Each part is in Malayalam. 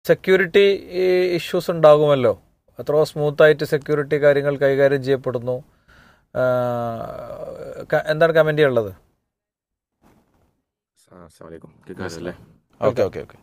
സെക്യൂരിറ്റി ഇഷ്യൂസ് ഉണ്ടാകുമല്ലോ. എത്രയോ സ്മൂത്തായിട്ട് സെക്യൂരിറ്റി കാര്യങ്ങൾ കൈകാര്യം ചെയ്യപ്പെടുന്നു. എന്താണ് കമന്റ് ചെയ്യാനുള്ളത്? Okay okay okay.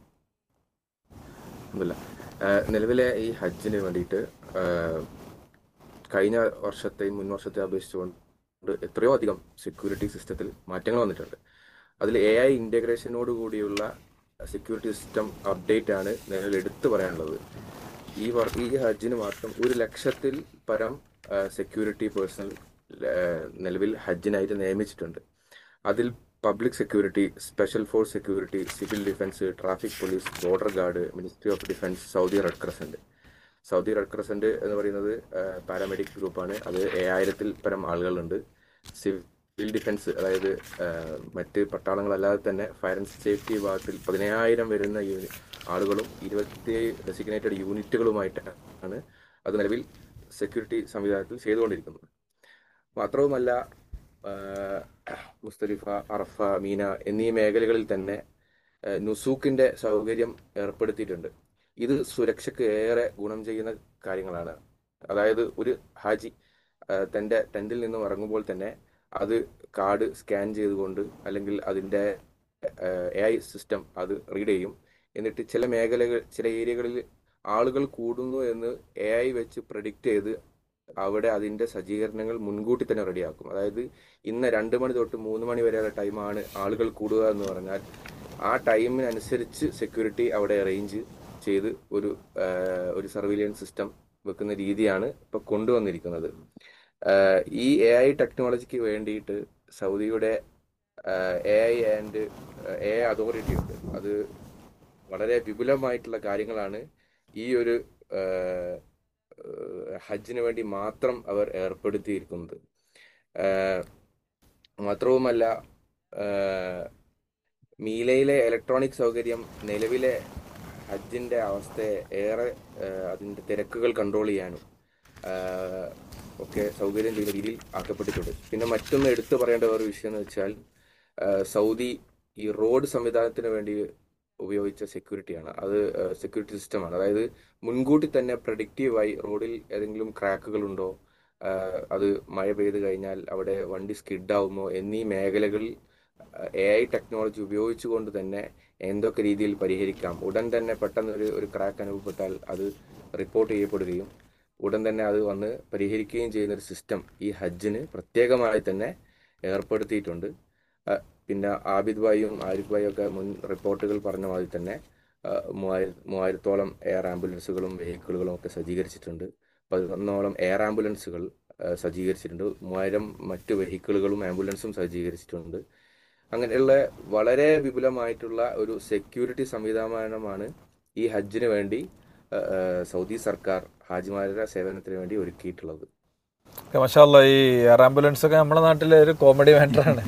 നിലവിലെ ഈ ഹജ്ജിന് വേണ്ടിയിട്ട് കഴിഞ്ഞ വർഷത്തെയും മുൻ വർഷത്തെ അപേക്ഷിച്ചുകൊണ്ട് എത്രയോ അധികം സെക്യൂരിറ്റി സിസ്റ്റത്തിൽ മാറ്റങ്ങൾ വന്നിട്ടുണ്ട്. അതിൽ AI ഇൻ്റഗ്രേഷനോട് കൂടിയുള്ള സെക്യൂരിറ്റി സിസ്റ്റം അപ്ഡേറ്റ് ആണ് നിലവിൽ എടുത്തു പറയാനുള്ളത്. ഈ ഹജ്ജിന് മാത്രം 1,00,000-ൽ പരം സെക്യൂരിറ്റി പേഴ്സണൽ നിലവിൽ ഹജ്ജിനായിട്ട് നിയമിച്ചിട്ടുണ്ട്. അതിൽ public security, special force security, civil defence, traffic police, border guard, ministry of defence, Saudi red crescent എന്ന് പറയുന്നത് പാരാമെഡിക് ഗ്രൂപ്പാണ്. അത് 7,000-ൽ പരം ആളുകളുണ്ട്. സിവിൽ ഡിഫൻസ്, അതായത് മറ്റ് പട്ടാളങ്ങളല്ലാതെ തന്നെ ഫയർ ആൻഡ് സേഫ്റ്റി വിഭാഗത്തിൽ 10,000 വരുന്ന ആളുകളും 27 ഡെസിഗ്നേറ്റഡ് യൂണിറ്റുകളുമായിട്ടാണ് അത് നിലവിൽ സെക്യൂരിറ്റി സംവിധാനത്തിൽ ചെയ്തുകൊണ്ടിരിക്കുന്നത്. മാത്രവുമല്ല, മുസ്തലിഫ, അറഫ, മീന എന്നീ മേഖലകളിൽ തന്നെ നുസൂക്കിന്റെ സൗകര്യം ഏർപ്പെടുത്തിയിട്ടുണ്ട്. ഇത് സുരക്ഷയ്ക്ക് ഏറെ ഗുണം ചെയ്യുന്ന കാര്യങ്ങളാണ്. അതായത് ഒരു ഹാജി തൻ്റെ ടെന്റിൽ നിന്നും ഇറങ്ങുമ്പോൾ തന്നെ അത് കാർഡ് സ്കാൻ ചെയ്തുകൊണ്ട് അല്ലെങ്കിൽ അതിൻ്റെ AI സിസ്റ്റം അത് റീഡ് ചെയ്യും. എന്നിട്ട് ചില ഏരിയകളിൽ ആളുകൾ കൂടുന്നു എന്ന് AI വെച്ച് പ്രെഡിക്റ്റ് ചെയ്ത് അവിടെ അതിൻ്റെ സജ്ജീകരണങ്ങൾ മുൻകൂട്ടി തന്നെ റെഡിയാക്കും. അതായത് ഇന്ന് 2 മണി തൊട്ട് 3 മണി വരെയുള്ള ടൈമാണ് ആളുകൾ കൂടുക എന്ന് പറഞ്ഞാൽ ആ ടൈമിനനുസരിച്ച് സെക്യൂരിറ്റി അവിടെ അറേഞ്ച് ചെയ്ത് ഒരു സർവൈലൻസ് സിസ്റ്റം വെക്കുന്ന രീതിയാണ് ഇപ്പോൾ കൊണ്ടുവന്നിരിക്കുന്നത്. ഈ AI ടെക്നോളജിക്ക് വേണ്ടിയിട്ട് സൗദിയുടെ AI അതോറിറ്റി ഉണ്ട്. അത് വളരെ വിപുലമായിട്ടുള്ള കാര്യങ്ങളാണ് ഈ ഒരു ഹജ്ജിന് വേണ്ടി മാത്രം അവർ ഏർപ്പെടുത്തിയിരിക്കുന്നത്. മാത്രവുമല്ല, മീലയിലെ ഇലക്ട്രോണിക് സൗകര്യം നിലവിലെ ഹജ്ജിന്റെ അവസ്ഥയെ ഏറെ അതിന്റെ തിരക്കുകൾ കൺട്രോൾ ചെയ്യാനും ഒക്കെ സൗകര്യം ചെയ്യുന്ന രീതിയിൽ ആക്കപ്പെട്ടിട്ടുണ്ട്. പിന്നെ മറ്റൊന്ന് എടുത്തു പറയേണ്ട ഒരു വിഷയം എന്ന് വെച്ചാൽ സൗദി ഈ റോഡ് സംവിധാനത്തിന് വേണ്ടി ഉപയോഗിച്ച സെക്യൂരിറ്റിയാണ്. അത് സെക്യൂരിറ്റി സിസ്റ്റമാണ്. അതായത് മുൻകൂട്ടി തന്നെ പ്രഡിക്റ്റീവായി റോഡിൽ ഏതെങ്കിലും ക്രാക്കുകൾ ഉണ്ടോ, അത് മഴ പെയ്ത് കഴിഞ്ഞാൽ അവിടെ വണ്ടി സ്കിഡാവുമോ എന്നീ മേഖലകളിൽ AI ടെക്നോളജി ഉപയോഗിച്ചുകൊണ്ട് തന്നെ എന്തൊക്കെ രീതിയിൽ പരിഹരിക്കാം, ഉടൻ തന്നെ പെട്ടെന്ന് ഒരു ക്രാക്ക് അനുഭവപ്പെട്ടാൽ അത് റിപ്പോർട്ട് ചെയ്യപ്പെടുകയും ഉടൻ തന്നെ അത് വന്ന് പരിഹരിക്കുകയും ചെയ്യുന്ന ഒരു സിസ്റ്റം ഈ ഹജ്ജിന് പ്രത്യേകമായി തന്നെ ഏർപ്പെടുത്തിയിട്ടുണ്ട്. പിന്നെ ആബിദ് ഭായിയും ആരിഫ് ഭായിയും ഒക്കെ മുൻ റിപ്പോർട്ടുകൾ പറഞ്ഞ മാതിരി തന്നെ 3000-ഓളം എയർ ആംബുലൻസുകളും വെഹിക്കിളുകളും ഒക്കെ സജ്ജീകരിച്ചിട്ടുണ്ട്. 11ഓളം എയർ ആംബുലൻസുകൾ സജ്ജീകരിച്ചിട്ടുണ്ട്. 3000 മറ്റ് വെഹിക്കിളുകളും ആംബുലൻസും സജ്ജീകരിച്ചിട്ടുണ്ട്. അങ്ങനെയുള്ള വളരെ വിപുലമായിട്ടുള്ള ഒരു സെക്യൂരിറ്റി സംവിധാനമാണ് ഈ ഹജ്ജിന് വേണ്ടി സൗദി സർക്കാർ ഹാജിമാരുടെ സേവനത്തിന് വേണ്ടി ഒരുക്കിയിട്ടുള്ളത്. മാഷാ അല്ലാ, ഈ എയർ ആംബുലൻസ് ഒക്കെ നമ്മുടെ നാട്ടിലെ ഒരു കോമഡി മാറ്ററാണ്.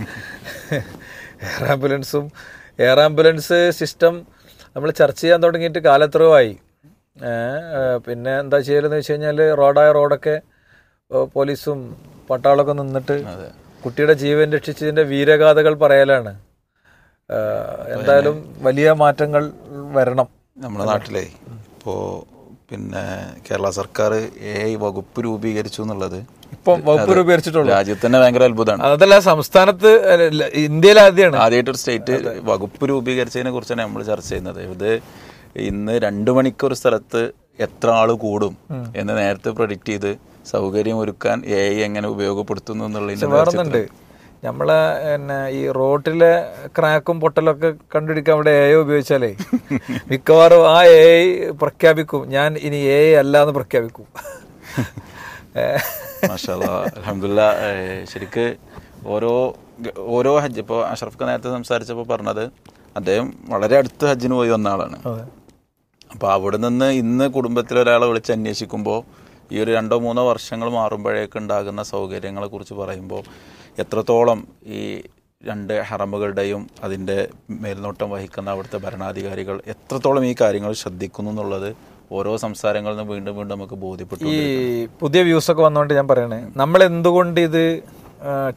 എയർ ആംബുലൻസ് സിസ്റ്റം നമ്മൾ ചർച്ച ചെയ്യാൻ തുടങ്ങിയിട്ട് കാലത്രയുമായി. പിന്നെ എന്താ ചെയ്യലെന്ന് വെച്ച് കഴിഞ്ഞാൽ റോഡൊക്കെ പോലീസും പട്ടാളമൊക്കെ നിന്നിട്ട് കുട്ടിയുടെ ജീവൻ രക്ഷിച്ചതിൻ്റെ വീരഗാഥകൾ പറയലാണ്. എന്തായാലും വലിയ മാറ്റങ്ങൾ വരണം നമ്മുടെ നാട്ടിലെ. ഇപ്പോൾ പിന്നെ കേരള സർക്കാർ AI വകുപ്പ് രൂപീകരിച്ചു എന്നുള്ളത് ഇപ്പം വകുപ്പ് രൂപീകരിച്ചിട്ടുള്ളൂ. രാജ്യത്ത് തന്നെ ഭയങ്കര അത്ഭുതമാണ്. അതല്ല, സംസ്ഥാനത്ത് ഇന്ത്യയിൽ ആദ്യമായിട്ടൊരു സ്റ്റേറ്റ് വകുപ്പ് രൂപീകരിച്ചതിനെ കുറിച്ചാണ് നമ്മൾ ചർച്ച ചെയ്യുന്നത്. ഇത് ഇന്ന് 2 മണിക്കൂർ സ്ഥലത്ത് എത്ര ആള് കൂടും എന്ന് നേരത്തെ പ്രൊഡിക്റ്റ് ചെയ്ത് സൗകര്യം ഒരുക്കാൻ AI എങ്ങനെ ഉപയോഗപ്പെടുത്തുന്നു എന്നുള്ളതിന്റെ നമ്മളെ ഈ റോട്ടിലെ ക്രാക്കും പൊട്ടലൊക്കെ കണ്ടുപിടിക്കാൻ ഇവിടെ AI ഉപയോഗിച്ചാലേ മിക്കവാറും ആ AI പ്രഖ്യാപിക്കും, ഞാൻ ഇനി AI അല്ല എന്ന് പ്രഖ്യാപിക്കും. മാഷാ അല്ലാ, അൽഹംദുലില്ലാ. ശരിക്ക് ഓരോ ഹജ്ജ്, ഇപ്പോൾ അഷ്റഫ് നേരത്തെ സംസാരിച്ചപ്പോൾ പറഞ്ഞത് അദ്ദേഹം വളരെ അടുത്ത് ഹജ്ജിന് പോയി വന്ന ആളാണ്. അപ്പോൾ അവിടെ നിന്ന് ഇന്ന് കുടുംബത്തിലൊരാളെ വിളിച്ച് അന്വേഷിക്കുമ്പോൾ ഈ ഒരു 2-3 വർഷങ്ങൾ മാറുമ്പോഴേക്ക് ഉണ്ടാകുന്ന സൗകര്യങ്ങളെ കുറിച്ച് പറയുമ്പോൾ എത്രത്തോളം ഈ 2 ഹറമുകളുടെയും അതിൻ്റെ മേൽനോട്ടം വഹിക്കുന്ന അവിടുത്തെ ഭരണാധികാരികൾ എത്രത്തോളം ഈ കാര്യങ്ങൾ ശ്രദ്ധിക്കുന്നു എന്നുള്ളത് ഓരോ സംസാരങ്ങളിൽ നിന്ന് വീണ്ടും വീണ്ടും നമുക്ക് ബോധ്യപ്പെട്ടു. ഈ പുതിയ വ്യൂസൊക്കെ വന്നുകൊണ്ട് ഞാൻ പറയണേ, നമ്മൾ എന്തുകൊണ്ട് ഇത്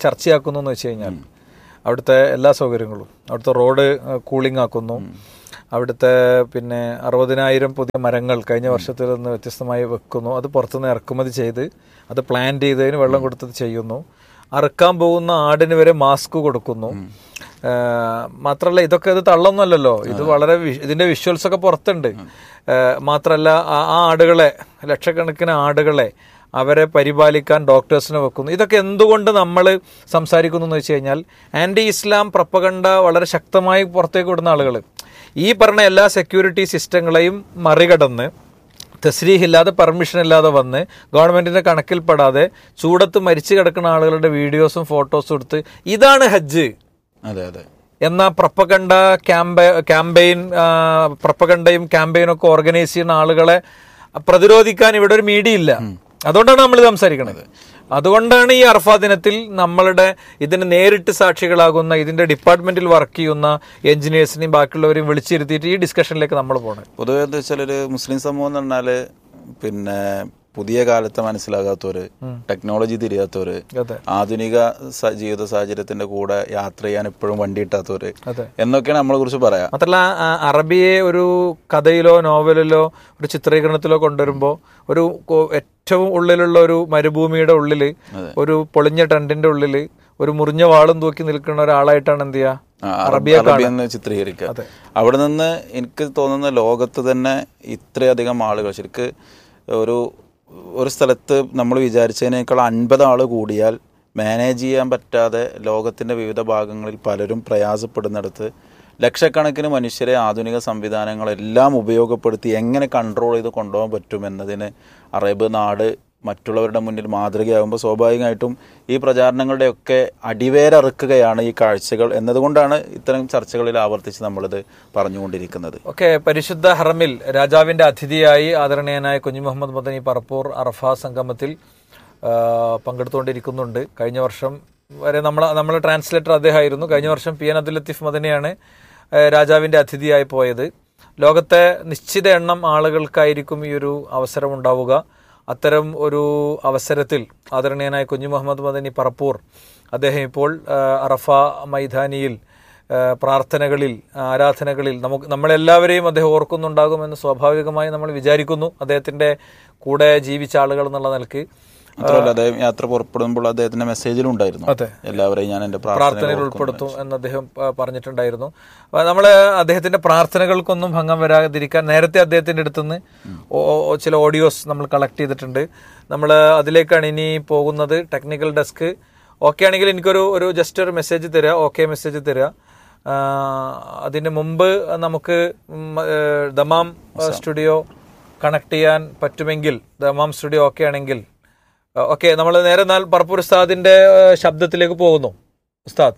ചർച്ചയാക്കുന്നു എന്ന് വെച്ച് കഴിഞ്ഞാൽ അവിടുത്തെ എല്ലാ സൗകര്യങ്ങളും, അവിടുത്തെ റോഡ് കൂളിംഗ് ആക്കുന്നു, അവിടുത്തെ പിന്നെ 60,000 പുതിയ മരങ്ങൾ കഴിഞ്ഞ വർഷത്തിൽ നിന്ന് വ്യത്യസ്തമായി വെക്കുന്നു. അത് പുറത്തുനിന്ന് ഇറക്കുമതി ചെയ്ത് അത് പ്ലാൻ ചെയ്തതിന് വെള്ളം കൊടുത്തത് ചെയ്യുന്നു. അറുക്കാൻ പോകുന്ന ആടിന് വരെ മാസ്ക് കൊടുക്കുന്നു. മാത്രമല്ല ഇതൊക്കെ ഇത് തള്ളൊന്നുമല്ലല്ലോ, ഇത് വളരെ ഇതിന്റെ വിഷ്വൽസ് ഒക്കെ പുറത്തുണ്ട്. മാത്രമല്ല ആ ആടുകളെ, ലക്ഷക്കണക്കിന് ആടുകളെ അവരെ പരിപാലിക്കാൻ ഡോക്ടേഴ്സിനെ വെക്കുന്നു. ഇതൊക്കെ എന്തുകൊണ്ട് നമ്മൾ സംസാരിക്കുന്നു എന്ന് വെച്ച് കഴിഞ്ഞാൽ ആൻറ്റി ഇസ്ലാം പ്രൊപ്പഗണ്ട വളരെ ശക്തമായി പുറത്തേക്ക് വിടുന്ന ആളുകൾ ഈ പറഞ്ഞ എല്ലാ സെക്യൂരിറ്റി സിസ്റ്റങ്ങളെയും മറികടന്ന് തസ്രീഹില്ലാതെ പെർമിഷൻ ഇല്ലാതെ വന്ന് ഗവൺമെന്റിന്റെ കണക്കിൽപ്പെടാതെ ചൂടത്ത് മരിച്ചു കിടക്കുന്ന ആളുകളുടെ വീഡിയോസും ഫോട്ടോസും എടുത്ത് ഇതാണ് ഹജ്ജ് എന്ന പ്രൊപ്പഗണ്ട ക്യാമ്പയിൻ പ്രൊപ്പഗണ്ടയും ക്യാമ്പയിനൊക്കെ ഓർഗനൈസ് ചെയ്യുന്ന ആളുകളെ പ്രതിരോധിക്കാൻ ഇവിടെ ഒരു മീഡിയ ഇല്ല. അതുകൊണ്ടാണ് നമ്മൾ സംസാരിക്കുന്നത്. അതുകൊണ്ടാണ് ഈ അറഫാ ദിനത്തിൽ നമ്മളുടെ ഇതിന് നേരിട്ട് സാക്ഷികളാകുന്ന ഇതിന്റെ ഡിപ്പാർട്ട്മെന്റിൽ വർക്ക് ചെയ്യുന്ന എഞ്ചിനീയേഴ്സിനെയും ബാക്കിയുള്ളവരെയും വിളിച്ചിരുത്തിയിട്ട് ഈ ഡിസ്കഷനിലേക്ക് നമ്മൾ പോകണം. പൊതുവെ എന്താ വെച്ചാൽ ഒരു മുസ്ലിം സമൂഹം എന്ന് പറഞ്ഞാല് പിന്നെ പുതിയ കാലത്തെ മനസ്സിലാകാത്തവര്, ടെക്നോളജി തിരിയാത്തവര്, ആധുനിക ജീവിത സാഹചര്യത്തിന്റെ കൂടെ യാത്ര ചെയ്യാൻ എപ്പോഴും വണ്ടി കിട്ടാത്തവര് എന്നൊക്കെയാണ് നമ്മളെ കുറിച്ച് പറയാം. മാത്രമല്ല അറബിയെ ഒരു കഥയിലോ നോവലിലോ ഒരു ചിത്രീകരണത്തിലോ കൊണ്ടുവരുമ്പോൾ ഒരു ഏറ്റവും ഉള്ളിലുള്ള ഒരു മരുഭൂമിയുടെ ഉള്ളില് ഒരു പൊളിഞ്ഞ ടെന്റിന്റെ ഉള്ളില് ഒരു മുറിഞ്ഞ വാളും തൂക്കി നിൽക്കുന്ന ഒരാളായിട്ടാണ് എന്ത് ചെയ്യുക അറബിയെന്ന് ചിത്രീകരിക്കുക. അവിടെ നിന്ന് എനിക്ക് തോന്നുന്ന ലോകത്ത് തന്നെ ഇത്രയധികം ആളുകൾ ശരിക്ക് ഒരു സ്ഥലത്ത് നമ്മൾ വിചാരിച്ചതിനേക്കാൾ 50 ആൾ കൂടിയാൽ മാനേജ് ചെയ്യാൻ പറ്റാതെ ലോകത്തിൻ്റെ വിവിധ ഭാഗങ്ങളിൽ പലരും പ്രയാസപ്പെടുന്നിടത്ത് ലക്ഷക്കണക്കിന് മനുഷ്യരെ ആധുനിക സംവിധാനങ്ങളെല്ലാം ഉപയോഗപ്പെടുത്തി എങ്ങനെ കൺട്രോൾ ചെയ്ത് കൊണ്ടുപോകാൻ പറ്റുമെന്നതിന് അറബ് നാട് മറ്റുള്ളവരുടെ മുന്നിൽ മാതൃകയാകുമ്പോൾ സ്വാഭാവികമായിട്ടും ഈ പ്രചാരണങ്ങളുടെയൊക്കെ അടിവേരറുക്കുകയാണ് ഈ കാഴ്ചകൾ എന്നതുകൊണ്ടാണ് ഇത്തരം ചർച്ചകളിൽ ആവർത്തിച്ച് നമ്മളിത് പറഞ്ഞുകൊണ്ടിരിക്കുന്നത്. പരിശുദ്ധ ഹറമിൽ രാജാവിന്റെ അതിഥിയായി ആദരണീയനായ കുഞ്ഞു മുഹമ്മദ് മദനി പറപ്പൂർ അറഫ സംഗമത്തിൽ പങ്കെടുത്തുകൊണ്ടിരിക്കുന്നുണ്ട്. കഴിഞ്ഞ വർഷം വരെ നമ്മളെ ട്രാൻസ്ലേറ്റർ അദ്ദേഹമായിരുന്നു. കഴിഞ്ഞ വർഷം പി എൻ അബ്ദുൽ ലത്തീഫ് മദനിയാണ് രാജാവിന്റെ അതിഥിയായി പോയത്. ലോകത്തെ നിശ്ചിത എണ്ണം ആളുകൾക്കായിരിക്കും ഈ ഒരു അവസരം ഉണ്ടാവുക. അത്തരം ഒരു അവസരത്തിൽ ആദരണീയനായ കുഞ്ഞു മുഹമ്മദ് മദനി പറപ്പൂർ അദ്ദേഹം ഇപ്പോൾ അറഫ മൈതാനിയിൽ പ്രാർത്ഥനകളിൽ, ആരാധനകളിൽ നമ്മളെല്ലാവരെയും അദ്ദേഹം ഓർക്കുന്നുണ്ടാകുമെന്ന് സ്വാഭാവികമായി നമ്മൾ വിചാരിക്കുന്നു. അദ്ദേഹത്തിന്റെ കൂടെ ജീവിച്ച ആളുകൾ എന്നുള്ള നിലക്ക് മാത്രമല്ല അദ്ദേഹം യാത്ര പുറപ്പെടുമ്പോൾ അദ്ദേഹത്തിന്റെ മെസ്സേജിലുണ്ടായിരുന്നു എല്ലാവരെയും ഞാൻ എന്റെ പ്രാർത്ഥനയിൽ ഉൾപ്പെടുത്തും എന്ന് അദ്ദേഹം പറഞ്ഞിട്ടുണ്ടായിരുന്നു. നമ്മൾ അദ്ദേഹത്തിന്റെ പ്രാർത്ഥനകൾക്കൊന്നും ഭംഗം വരാതിരിക്കാൻ നേരത്തെ അദ്ദേഹത്തിന്റെ അടുത്തുനിന്ന് ചില ഓഡിയോസ് നമ്മൾ കളക്ട് ചെയ്തിട്ടുണ്ട്. നമ്മൾ അതിലേക്കാണ് ഇനി പോകുന്നത്. ടെക്നിക്കൽ ഡെസ്ക് ഓക്കെ ആണെങ്കിൽ എനിക്കൊരു ജസ്റ്റ് ഒരു മെസ്സേജ് തരിക, ഓക്കെ മെസ്സേജ് തരിക. അതിന് മുമ്പ് നമുക്ക് ദമാം സ്റ്റുഡിയോ കണക്ട് ചെയ്യാൻ പറ്റുമെങ്കിൽ, ദമാം സ്റ്റുഡിയോ ഓക്കെ ആണെങ്കിൽ ഓക്കെ, നമ്മൾ നേരെ പറപ്പൂർ ഉസ്താദിന്റെ ശബ്ദത്തിലേക്ക് പോകുന്നു. ഉസ്താദ്,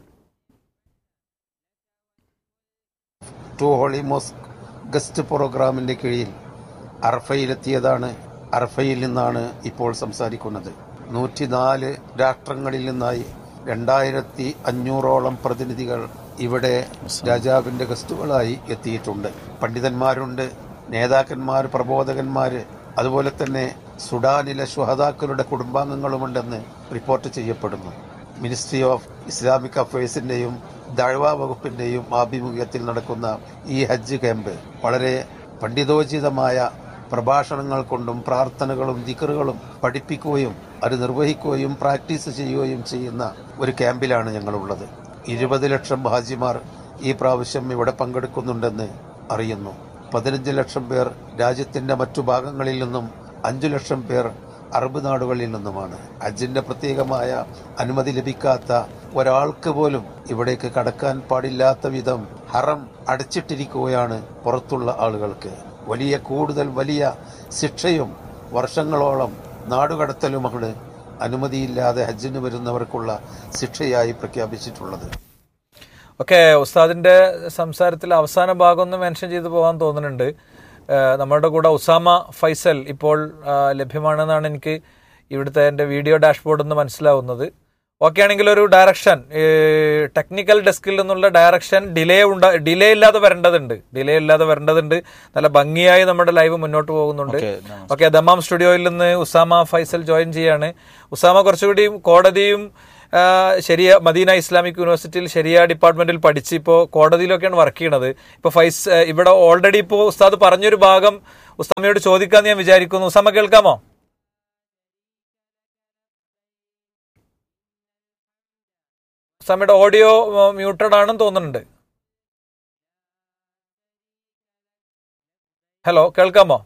ടു ഹോളി മോസ്ക് ഗസ്റ്റ് പ്രോഗ്രാമിന്റെ കീഴിൽ അറഫയിലെത്തിയതാണ്. അറഫയിൽ നിന്നാണ് ഇപ്പോൾ സംസാരിക്കുന്നത്. 104 രാഷ്ട്രങ്ങളിൽ നിന്നായി 2500ഓളം പ്രതിനിധികൾ ഇവിടെ രാജാവിന്റെ ഗസ്റ്റുകളായി എത്തിയിട്ടുണ്ട്. പണ്ഡിതന്മാരുണ്ട്, നേതാക്കന്മാർ, പ്രബോധകന്മാര്, അതുപോലെ തന്നെ സുഡാനിലെ ശുഹദാക്കളുടെ കുടുംബാംഗങ്ങളുമുണ്ടെന്ന് റിപ്പോർട്ട് ചെയ്യപ്പെടുന്നു. മിനിസ്ട്രി ഓഫ് ഇസ്ലാമിക് അഫയേഴ്സിന്റെയും ദഅ്വ വകുപ്പിന്റെയും ആഭിമുഖ്യത്തിൽ നടക്കുന്ന ഈ ഹജ്ജ് ക്യാമ്പ് വളരെ പണ്ഡിതോചിതമായ പ്രഭാഷണങ്ങൾ കൊണ്ടും പ്രാർത്ഥനകളും ദിക്റുകളും പഠിപ്പിക്കുകയും അത് നിർവഹിക്കുകയും പ്രാക്ടീസ് ചെയ്യുകയും ചെയ്യുന്ന ഒരു ക്യാമ്പിലാണ് ഞങ്ങളുള്ളത്. 20 ലക്ഷം ഹാജിമാർ ഈ പ്രാവശ്യം ഇവിടെ പങ്കെടുക്കുന്നുണ്ടെന്ന് അറിയുന്നു. 15 ലക്ഷം പേർ രാജ്യത്തിന്റെ മറ്റു ഭാഗങ്ങളിൽ നിന്നും 5 ലക്ഷം പേർ അറബ് നാടുകളിൽ നിന്നുമാണ്. ഹജ്ജിന്റെ പ്രത്യേകമായ അനുമതി ലഭിക്കാത്ത ഒരാൾക്ക് പോലും ഇവിടേക്ക് കടക്കാൻ പാടില്ലാത്ത വിധം ഹറം അടച്ചിട്ടിരിക്കുകയാണ് പുറത്തുള്ള ആളുകൾക്ക്. കൂടുതൽ വലിയ ശിക്ഷയും വർഷങ്ങളോളം നാടുകടത്തലുമാണ് അനുമതിയില്ലാതെ ഹജ്ജിന് വരുന്നവർക്കുള്ള ശിക്ഷയായി പ്രഖ്യാപിച്ചിട്ടുള്ളത്. ഉസ്താദിന്റെ സംസാരത്തിൽ അവസാന ഭാഗം ഒന്ന് മെൻഷൻ ചെയ്തു പോകാൻ തോന്നുന്നുണ്ട്. നമ്മളുടെ കൂടെ ഉസാമ ഫൈസൽ ഇപ്പോൾ ലഭ്യമാണെന്നാണ് എനിക്ക് ഇവിടുത്തെ എൻ്റെ വീഡിയോ ഡാഷ്ബോർഡിൽ നിന്ന് മനസ്സിലാവുന്നത്. ഓക്കെ ആണെങ്കിൽ ഒരു ഡയറക്ഷൻ, ടെക്നിക്കൽ ഡെസ്കിൽ നിന്നുള്ള ഡയറക്ഷൻ ഡിലേ ഇല്ലാതെ വരേണ്ടതുണ്ട്. നല്ല ഭംഗിയായി നമ്മുടെ ലൈവ് മുന്നോട്ട് പോകുന്നുണ്ട്. ഓക്കെ, ദമാം സ്റ്റുഡിയോയിൽ നിന്ന് ഉസാമ ഫൈസൽ ജോയിൻ ചെയ്യാണ്. ഉസാമ കുറച്ചുകൂടി കോടതിയും ശരിയ മദീന ഇസ്ലാമിക് യൂണിവേഴ്സിറ്റിയിൽ ശരിയ ഡിപ്പാർട്ട്മെന്റിൽ പഠിച്ച് ഇപ്പോൾ കോടതിയിലൊക്കെയാണ് വർക്ക് ചെയ്യണത്. ഇപ്പോൾ ഇവിടെ ഓൾറെഡി ഇപ്പോൾ ഉസ്താദ് പറഞ്ഞൊരു ഭാഗം ഉസ്താമയോട് ചോദിക്കാമെന്ന് ഞാൻ വിചാരിക്കുന്നു. ഉസ്താമ കേൾക്കാമോ? ഉസ്താമയുടെ ഓഡിയോ മ്യൂട്ടഡ് ആണെന്ന് തോന്നുന്നുണ്ട്. ഹലോ, കേൾക്കാമോ?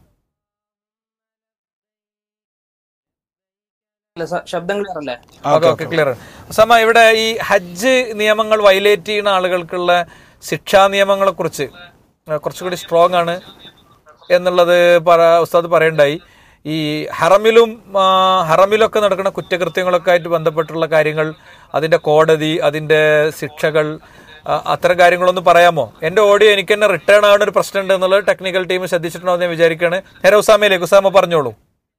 ശബ്ദം ക്ലിയർ അല്ലേ? ഓക്കെ, ക്ലിയർ ആണ്. ഉസ്താമ, ഇവിടെ ഈ ഹജ്ജ് നിയമങ്ങൾ വയലേറ്റ് ചെയ്യുന്ന ആളുകൾക്കുള്ള ശിക്ഷാ നിയമങ്ങളെ കുറിച്ച് കുറച്ചുകൂടി സ്ട്രോങ് ആണ് എന്നുള്ളത് ഉസ്താദ് പറയണ്ടായി. ഈ ഹറമിലൊക്കെ നടക്കുന്ന കുറ്റകൃത്യങ്ങളൊക്കെ ആയിട്ട് ബന്ധപ്പെട്ടുള്ള കാര്യങ്ങൾ, അതിന്റെ കോടതി, അതിന്റെ ശിക്ഷകൾ, അത്തരം കാര്യങ്ങളൊന്നും പറയാമോ? എന്റെ ഓഡിയോ എനിക്ക് തന്നെ റിട്ടേൺ ആവുന്ന ഒരു പ്രശ്നമുണ്ട് എന്നുള്ളത് ടെക്നിക്കൽ ടീം ശ്രദ്ധിച്ചിട്ടുണ്ടോ ഞാൻ വിചാരിക്കുകയാണ്. നേരെ ഉസാമയിലേക്ക്. ഉസാമ പറഞ്ഞോളൂ.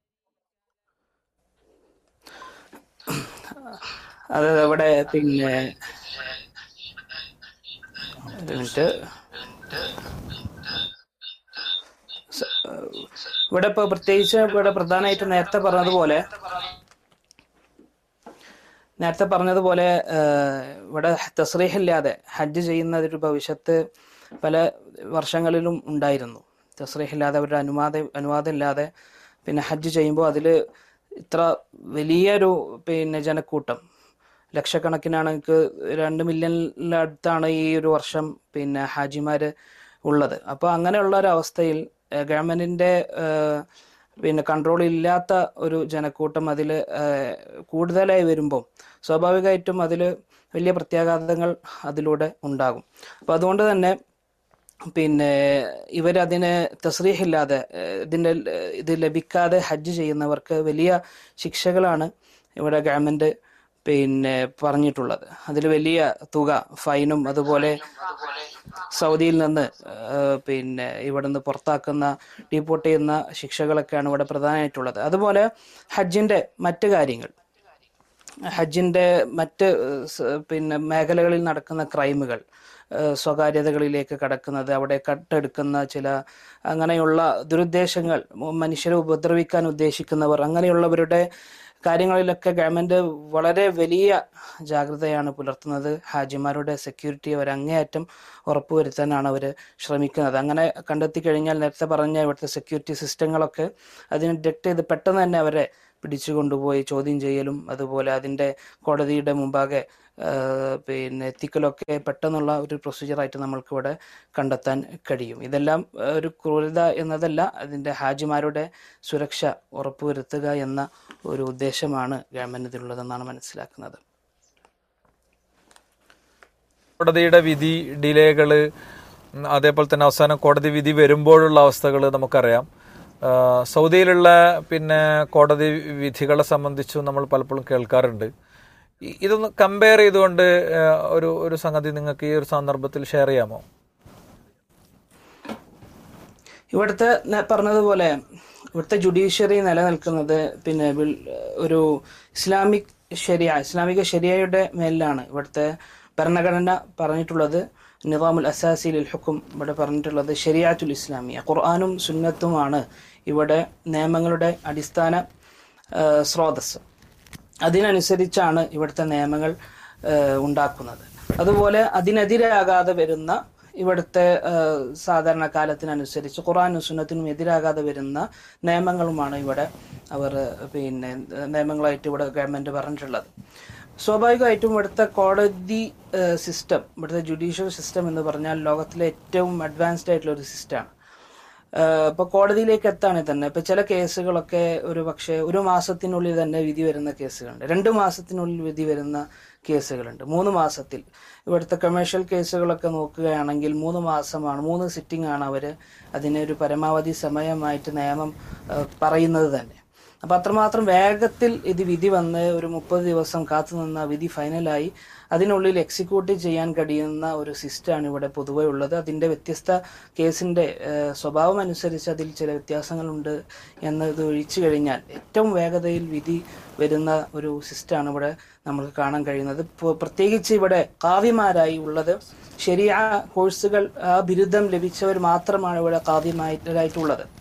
അത് ഇവിടെ പിന്നെ ഒരു മിനിറ്റ്, ഇവിടെ ഇപ്പൊ പ്രത്യേകിച്ച് ഇവിടെ പ്രധാനമായിട്ട് നേരത്തെ പറഞ്ഞതുപോലെ ഇവിടെ തസ്രീഹ് ഇല്ലാതെ ഹജ്ജ് ചെയ്യുന്ന ഒരു ഭവിഷ്യത്ത് പല വർഷങ്ങളിലും ഉണ്ടായിരുന്നു. തസ്രീഹ് ഇല്ലാതെ അവരുടെ അനുവാദം ഇല്ലാതെ പിന്നെ ഹജ്ജ് ചെയ്യുമ്പോൾ അതിൽ ഇത്ര വലിയൊരു പിന്നെ ജനക്കൂട്ടം, ലക്ഷക്കണക്കിനാണ്, എനിക്ക് 2 മില്യണിലടുത്താണ് ഈ ഒരു വർഷം പിന്നെ ഹാജിമാര് ഉള്ളത്. അപ്പോൾ അങ്ങനെയുള്ള ഒരു അവസ്ഥയിൽ ഗവൺമെന്റിന്റെ പിന്നെ കൺട്രോൾ ഇല്ലാത്ത ഒരു ജനക്കൂട്ടം അതിൽ കൂടുതലായി വരുമ്പോൾ സ്വാഭാവികമായിട്ടും അതിൽ വലിയ പ്രത്യാഘാതങ്ങൾ അതിലൂടെ ഉണ്ടാകും. അപ്പോൾ അതുകൊണ്ട് തന്നെ പിന്നെ ഇവരതിന് തസ്രീഹ് ഇല്ലാതെ ഇത് ലഭിക്കാതെ ഹജ്ജ് ചെയ്യുന്നവർക്ക് വലിയ ശിക്ഷകളാണ് ഇവിടെ ഗവൺമെന്റ് പിന്നെ പറഞ്ഞിട്ടുള്ളത്. അതിൽ വലിയ തുക, ഫൈനും, അതുപോലെ സൗദിയിൽ നിന്ന് പിന്നെ ഇവിടുന്ന് പുറത്താക്കുന്ന, ഡീപ്പോർട്ട് ചെയ്യുന്ന ശിക്ഷകളൊക്കെയാണ് ഇവിടെ പ്രധാനമായിട്ടുള്ളത്. അതുപോലെ ഹജ്ജിന്റെ മറ്റ് കാര്യങ്ങൾ, ഹജ്ജിന്റെ മറ്റ് പിന്നെ മേഖലകളിൽ നടക്കുന്ന ക്രൈമുകൾ, സ്വകാര്യതകളിലേക്ക് കടക്കുന്നത്, അവിടെ കട്ടെടുക്കുന്ന ചില അങ്ങനെയുള്ള ദുരുദ്ദേശങ്ങൾ, മനുഷ്യരെ ഉപദ്രവിക്കാൻ ഉദ്ദേശിക്കുന്നവർ, അങ്ങനെയുള്ളവരുടെ കാര്യങ്ങളിലൊക്കെ ഗവൺമെന്റ് വളരെ വലിയ ജാഗ്രതയാണ് പുലർത്തുന്നത്. ഹാജിമാരുടെ സെക്യൂരിറ്റി അവർ അങ്ങേയറ്റം ഉറപ്പുവരുത്താനാണ് അവർ ശ്രമിക്കുന്നത്. അങ്ങനെ കണ്ടെത്തി കഴിഞ്ഞാൽ നേരത്തെ പറഞ്ഞ ഇവിടുത്തെ സെക്യൂരിറ്റി സിസ്റ്റങ്ങളൊക്കെ അതിനെ ഡിറ്റക്ട് ചെയ്ത് പെട്ടെന്ന് തന്നെ അവരെ പിടിച്ചു കൊണ്ടുപോയി ചോദ്യം ചെയ്യലും, അതുപോലെ അതിൻ്റെ കോടതിയുടെ മുമ്പാകെ പിന്നെ എത്തിക്കലൊക്കെ പെട്ടെന്നുള്ള ഒരു പ്രൊസീജിയറായിട്ട് നമ്മൾക്കിവിടെ കണ്ടെത്താൻ കഴിയും. ഇതെല്ലാം ഒരു ക്രൂരത എന്നതല്ല, അതിൻ്റെ ഹാജിമാരുടെ സുരക്ഷ ഉറപ്പുവരുത്തുക എന്ന ഒരു ഉദ്ദേശമാണ് ഗവൺമെന്റിനുള്ളതെന്നാണ് മനസ്സിലാക്കുന്നത്. കോടതിയുടെ വിധി ഡിലേകള്, അതേപോലെ തന്നെ അവസാനം കോടതി വിധി വരുമ്പോഴുള്ള അവസ്ഥകൾ നമുക്കറിയാം. സൗദിയിലുള്ള പിന്നെ കോടതി വിധികളെ സംബന്ധിച്ചും നമ്മൾ പലപ്പോഴും കേൾക്കാറുണ്ട്. ഇതൊന്ന് കമ്പയർ ചെയ്തുകൊണ്ട് ഒരു സംഗതി നിങ്ങൾക്ക് ഈ ഒരു സന്ദർഭത്തിൽ ഷെയർ ചെയ്യാമോ? ഇവിടുത്തെ പറഞ്ഞതുപോലെ ഇവിടുത്തെ ജുഡീഷ്യറി നിലനിൽക്കുന്നത് പിന്നെ ഒരു ഇസ്ലാമിക ശരിയയുടെ മേലിലാണ്. ഇവിടുത്തെ ഭരണഘടന പറഞ്ഞിട്ടുള്ളത് നിസാമുൽ അസാസി ലിൽ ഹുക്കും, ഇവിടെ പറഞ്ഞിട്ടുള്ളത് ശരിയാത്തുൽ ഇസ്ലാമിയ, ഖുർആനും സുന്നത്തുമാണ് ഇവിടെ നിയമങ്ങളുടെ അടിസ്ഥാന സ്രോതസ്. അതിനനുസരിച്ചാണ് ഇവിടുത്തെ നിയമങ്ങൾ ഉണ്ടാക്കുന്നത്. അതുപോലെ അതിനെതിരാകാതെ വരുന്ന, ഇവിടുത്തെ സാധാരണ കാലത്തിനനുസരിച്ച് ഖുർആനും സുന്നത്തിനും എതിരാകാതെ വരുന്ന നിയമങ്ങളുമാണ് ഇവിടെ അവർ പിന്നെ നിയമങ്ങളായിട്ട് ഇവിടെ ഗവൺമെന്റ് പറഞ്ഞിട്ടുള്ളത്. സ്വാഭാവികമായിട്ടും ഇവിടുത്തെ കോടതി സിസ്റ്റം, ഇവിടുത്തെ ജുഡീഷ്യൽ സിസ്റ്റം എന്ന് പറഞ്ഞാൽ ലോകത്തിലെ ഏറ്റവും അഡ്വാൻസ്ഡ് ആയിട്ടുള്ള ഒരു സിസ്റ്റമാണ്. ഇപ്പോൾ കോടതിയിലേക്ക് എത്താണെങ്കിൽ തന്നെ ഇപ്പോൾ ചില കേസുകളൊക്കെ ഒരു പക്ഷേ 1 മാസത്തിനുള്ളിൽ തന്നെ വിധി വരുന്ന കേസുകളുണ്ട്, 2 മാസത്തിനുള്ളിൽ വിധി വരുന്ന കേസുകളുണ്ട്, 3 മാസത്തിൽ. ഇവിടുത്തെ കമേഴ്ഷ്യൽ കേസുകളൊക്കെ നോക്കുകയാണെങ്കിൽ 3 മാസമാണ്, 3 സിറ്റിംഗ് ആണ് അവർ അതിനൊരു പരമാവധി സമയമായിട്ട് നിയമം പറയുന്നത് തന്നെ. അപ്പം അത്രമാത്രം വേഗത്തിൽ ഇത് വിധി വന്ന് ഒരു 30 ദിവസം കാത്തു നിന്ന വിധി ഫൈനലായി അതിനുള്ളിൽ എക്സിക്യൂട്ട് ചെയ്യാൻ കഴിയുന്ന ഒരു സിസ്റ്റമാണ് ഇവിടെ പൊതുവെ ഉള്ളത്. അതിൻ്റെ വ്യത്യസ്ത കേസിൻ്റെ സ്വഭാവം അനുസരിച്ച് അതിൽ ചില വ്യത്യാസങ്ങളുണ്ട് എന്നത് ഒഴിച്ചു കഴിഞ്ഞാൽ ഏറ്റവും വേഗതയിൽ വിധി വരുന്ന ഒരു സിസ്റ്റമാണ് ഇവിടെ നമുക്ക് കാണാൻ കഴിയുന്നത്. പ്രത്യേകിച്ച് ഇവിടെ ഖാദിമാരായി ഉള്ളത് ശരിയ കോഴ്സുകൾ, ആ ബിരുദം ലഭിച്ചവർ മാത്രമാണ് ഇവിടെ ഖാദിമാരായിട്ടുള്ളത്.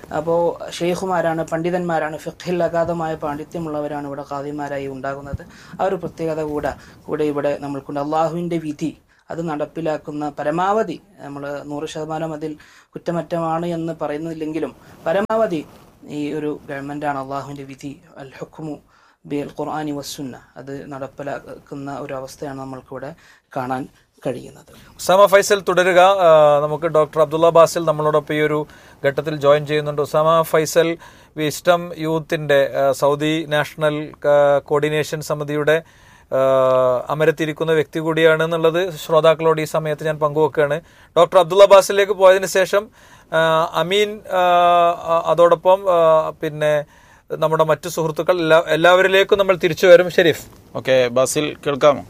അപ്പോൾ ഷെയ്ഖുമാരാണ്, പണ്ഡിതന്മാരാണ്, ഫിഖ്ഹിൽ അഗാധമായ പാണ്ഡിത്യമുള്ളവരാണ് ഇവിടെ ഖാദിമാരായി ഉണ്ടാകുന്നത്. ആ ഒരു പ്രത്യേകത കൂടെ ഇവിടെ നമ്മൾക്കുണ്ട്. അള്ളാഹുവിൻ്റെ വിധി അത് നടപ്പിലാക്കുന്ന പരമാവധി, നമ്മൾ 100% അതിൽ കുറ്റമറ്റമാണ് എന്ന് പറയുന്നില്ലെങ്കിലും പരമാവധി ഈ ഒരു ഗവൺമെൻറ്റാണ് അള്ളാഹുവിൻ്റെ വിധി, അൽ ഹുക്മു ബിൽ ഖുർആനി വസ്സുന്ന, അത് നടപ്പിലാക്കുന്ന ഒരു അവസ്ഥയാണ് നമ്മൾക്കിവിടെ കാണാൻ കഴിയുന്നത്. ഉസാമ ഫൈസൽ തുടരുക. നമുക്ക് ഡോക്ടർ അബ്ദുള്ള ബാസിൽ നമ്മളോടൊപ്പം ഈ ഒരു ഘട്ടത്തിൽ ജോയിൻ ചെയ്യുന്നുണ്ട്. Usama Faisal wisdom യൂത്തിൻ്റെ Saudi national coordination സമിതിയുടെ അമരത്തിരിക്കുന്ന വ്യക്തി കൂടിയാണ് എന്നുള്ളത് ശ്രോതാക്കളോട് ഈ സമയത്ത് ഞാൻ പങ്കുവെക്കുകയാണ്. ഡോക്ടർ അബ്ദുള്ള ബാസിലേക്ക് പോയതിനു ശേഷം അമീൻ, അതോടൊപ്പം പിന്നെ നമ്മുടെ മറ്റു സുഹൃത്തുക്കൾ എല്ലാവരിലേക്കും നമ്മൾ തിരിച്ചു വരും. ഷെരീഫ്. ഓക്കെ, ബാസിൽ കേൾക്കാമോ?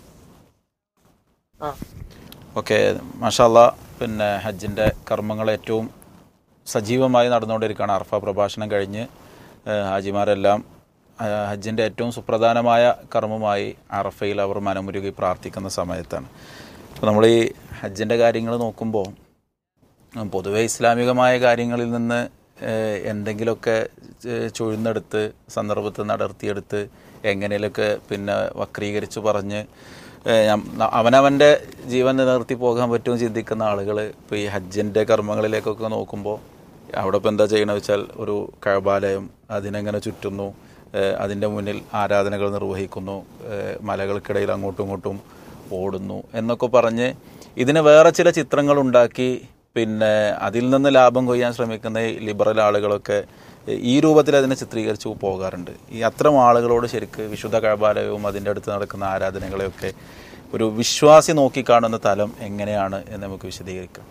ഓക്കെ, മാഷാ അല്ലാ. പിന്നെ ഹജ്ജിൻ്റെ കർമ്മങ്ങൾ ഏറ്റവും സജീവമായി നടന്നുകൊണ്ടിരിക്കുകയാണ്. അർഫ പ്രഭാഷണം കഴിഞ്ഞ് ഹാജിമാരെല്ലാം ഹജ്ജിൻ്റെ ഏറ്റവും സുപ്രധാനമായ കർമ്മമായി അറഫയിൽ അവർ മനമുരുകി പ്രാർത്ഥിക്കുന്ന സമയത്താണ്. അപ്പോൾ നമ്മൾ ഈ ഹജ്ജിൻ്റെ കാര്യങ്ങൾ നോക്കുമ്പോൾ പൊതുവെ ഇസ്ലാമികമായ കാര്യങ്ങളിൽ നിന്ന് എന്തെങ്കിലുമൊക്കെ ചുഴ്ന്നെടുത്ത് സന്ദർഭത്തിൽ നടത്തിയെടുത്ത് എങ്ങനെയൊക്കെ പിന്നെ വക്രീകരിച്ച് പറഞ്ഞ് അവനവൻ്റെ ജീവൻ നിലനിർത്തി പോകാൻ പറ്റുമെന്ന് ചിന്തിക്കുന്ന ആളുകൾ ഇപ്പോൾ ഈ ഹജ്ജിൻ്റെ കർമ്മങ്ങളിലേക്കൊക്കെ നോക്കുമ്പോൾ അവിടെ ഇപ്പോൾ എന്താ ചെയ്യണമെന്ന് വെച്ചാൽ ഒരു കഅബാലയം അതിനെങ്ങനെ ചുറ്റുന്നു, അതിൻ്റെ മുന്നിൽ ആരാധനകൾ നിർവഹിക്കുന്നു, മലകൾക്കിടയിൽ അങ്ങോട്ടും ഇങ്ങോട്ടും ഓടുന്നു എന്നൊക്കെ പറഞ്ഞ് ഇതിന് വേറെ ചില ചിത്രങ്ങളുണ്ടാക്കി പിന്നെ അതിൽ നിന്ന് ലാഭം കൊയ്യാൻ ശ്രമിക്കുന്ന ഈ ലിബറൽ ആളുകളൊക്കെ ഈ രൂപത്തിൽ അതിനെ ചിത്രീകരിച്ച് പോകാറുണ്ട്. ഈ അത്തരം ആളുകളോട് ശരിക്ക് വിശുദ്ധ കഅബാലയവും അതിൻ്റെ അടുത്ത് നടക്കുന്ന ആരാധനകളെയൊക്കെ ഒരു വിശ്വാസി നോക്കിക്കാണുന്ന തലം എങ്ങനെയാണ് എന്ന് നമുക്ക് വിശദീകരിക്കാം.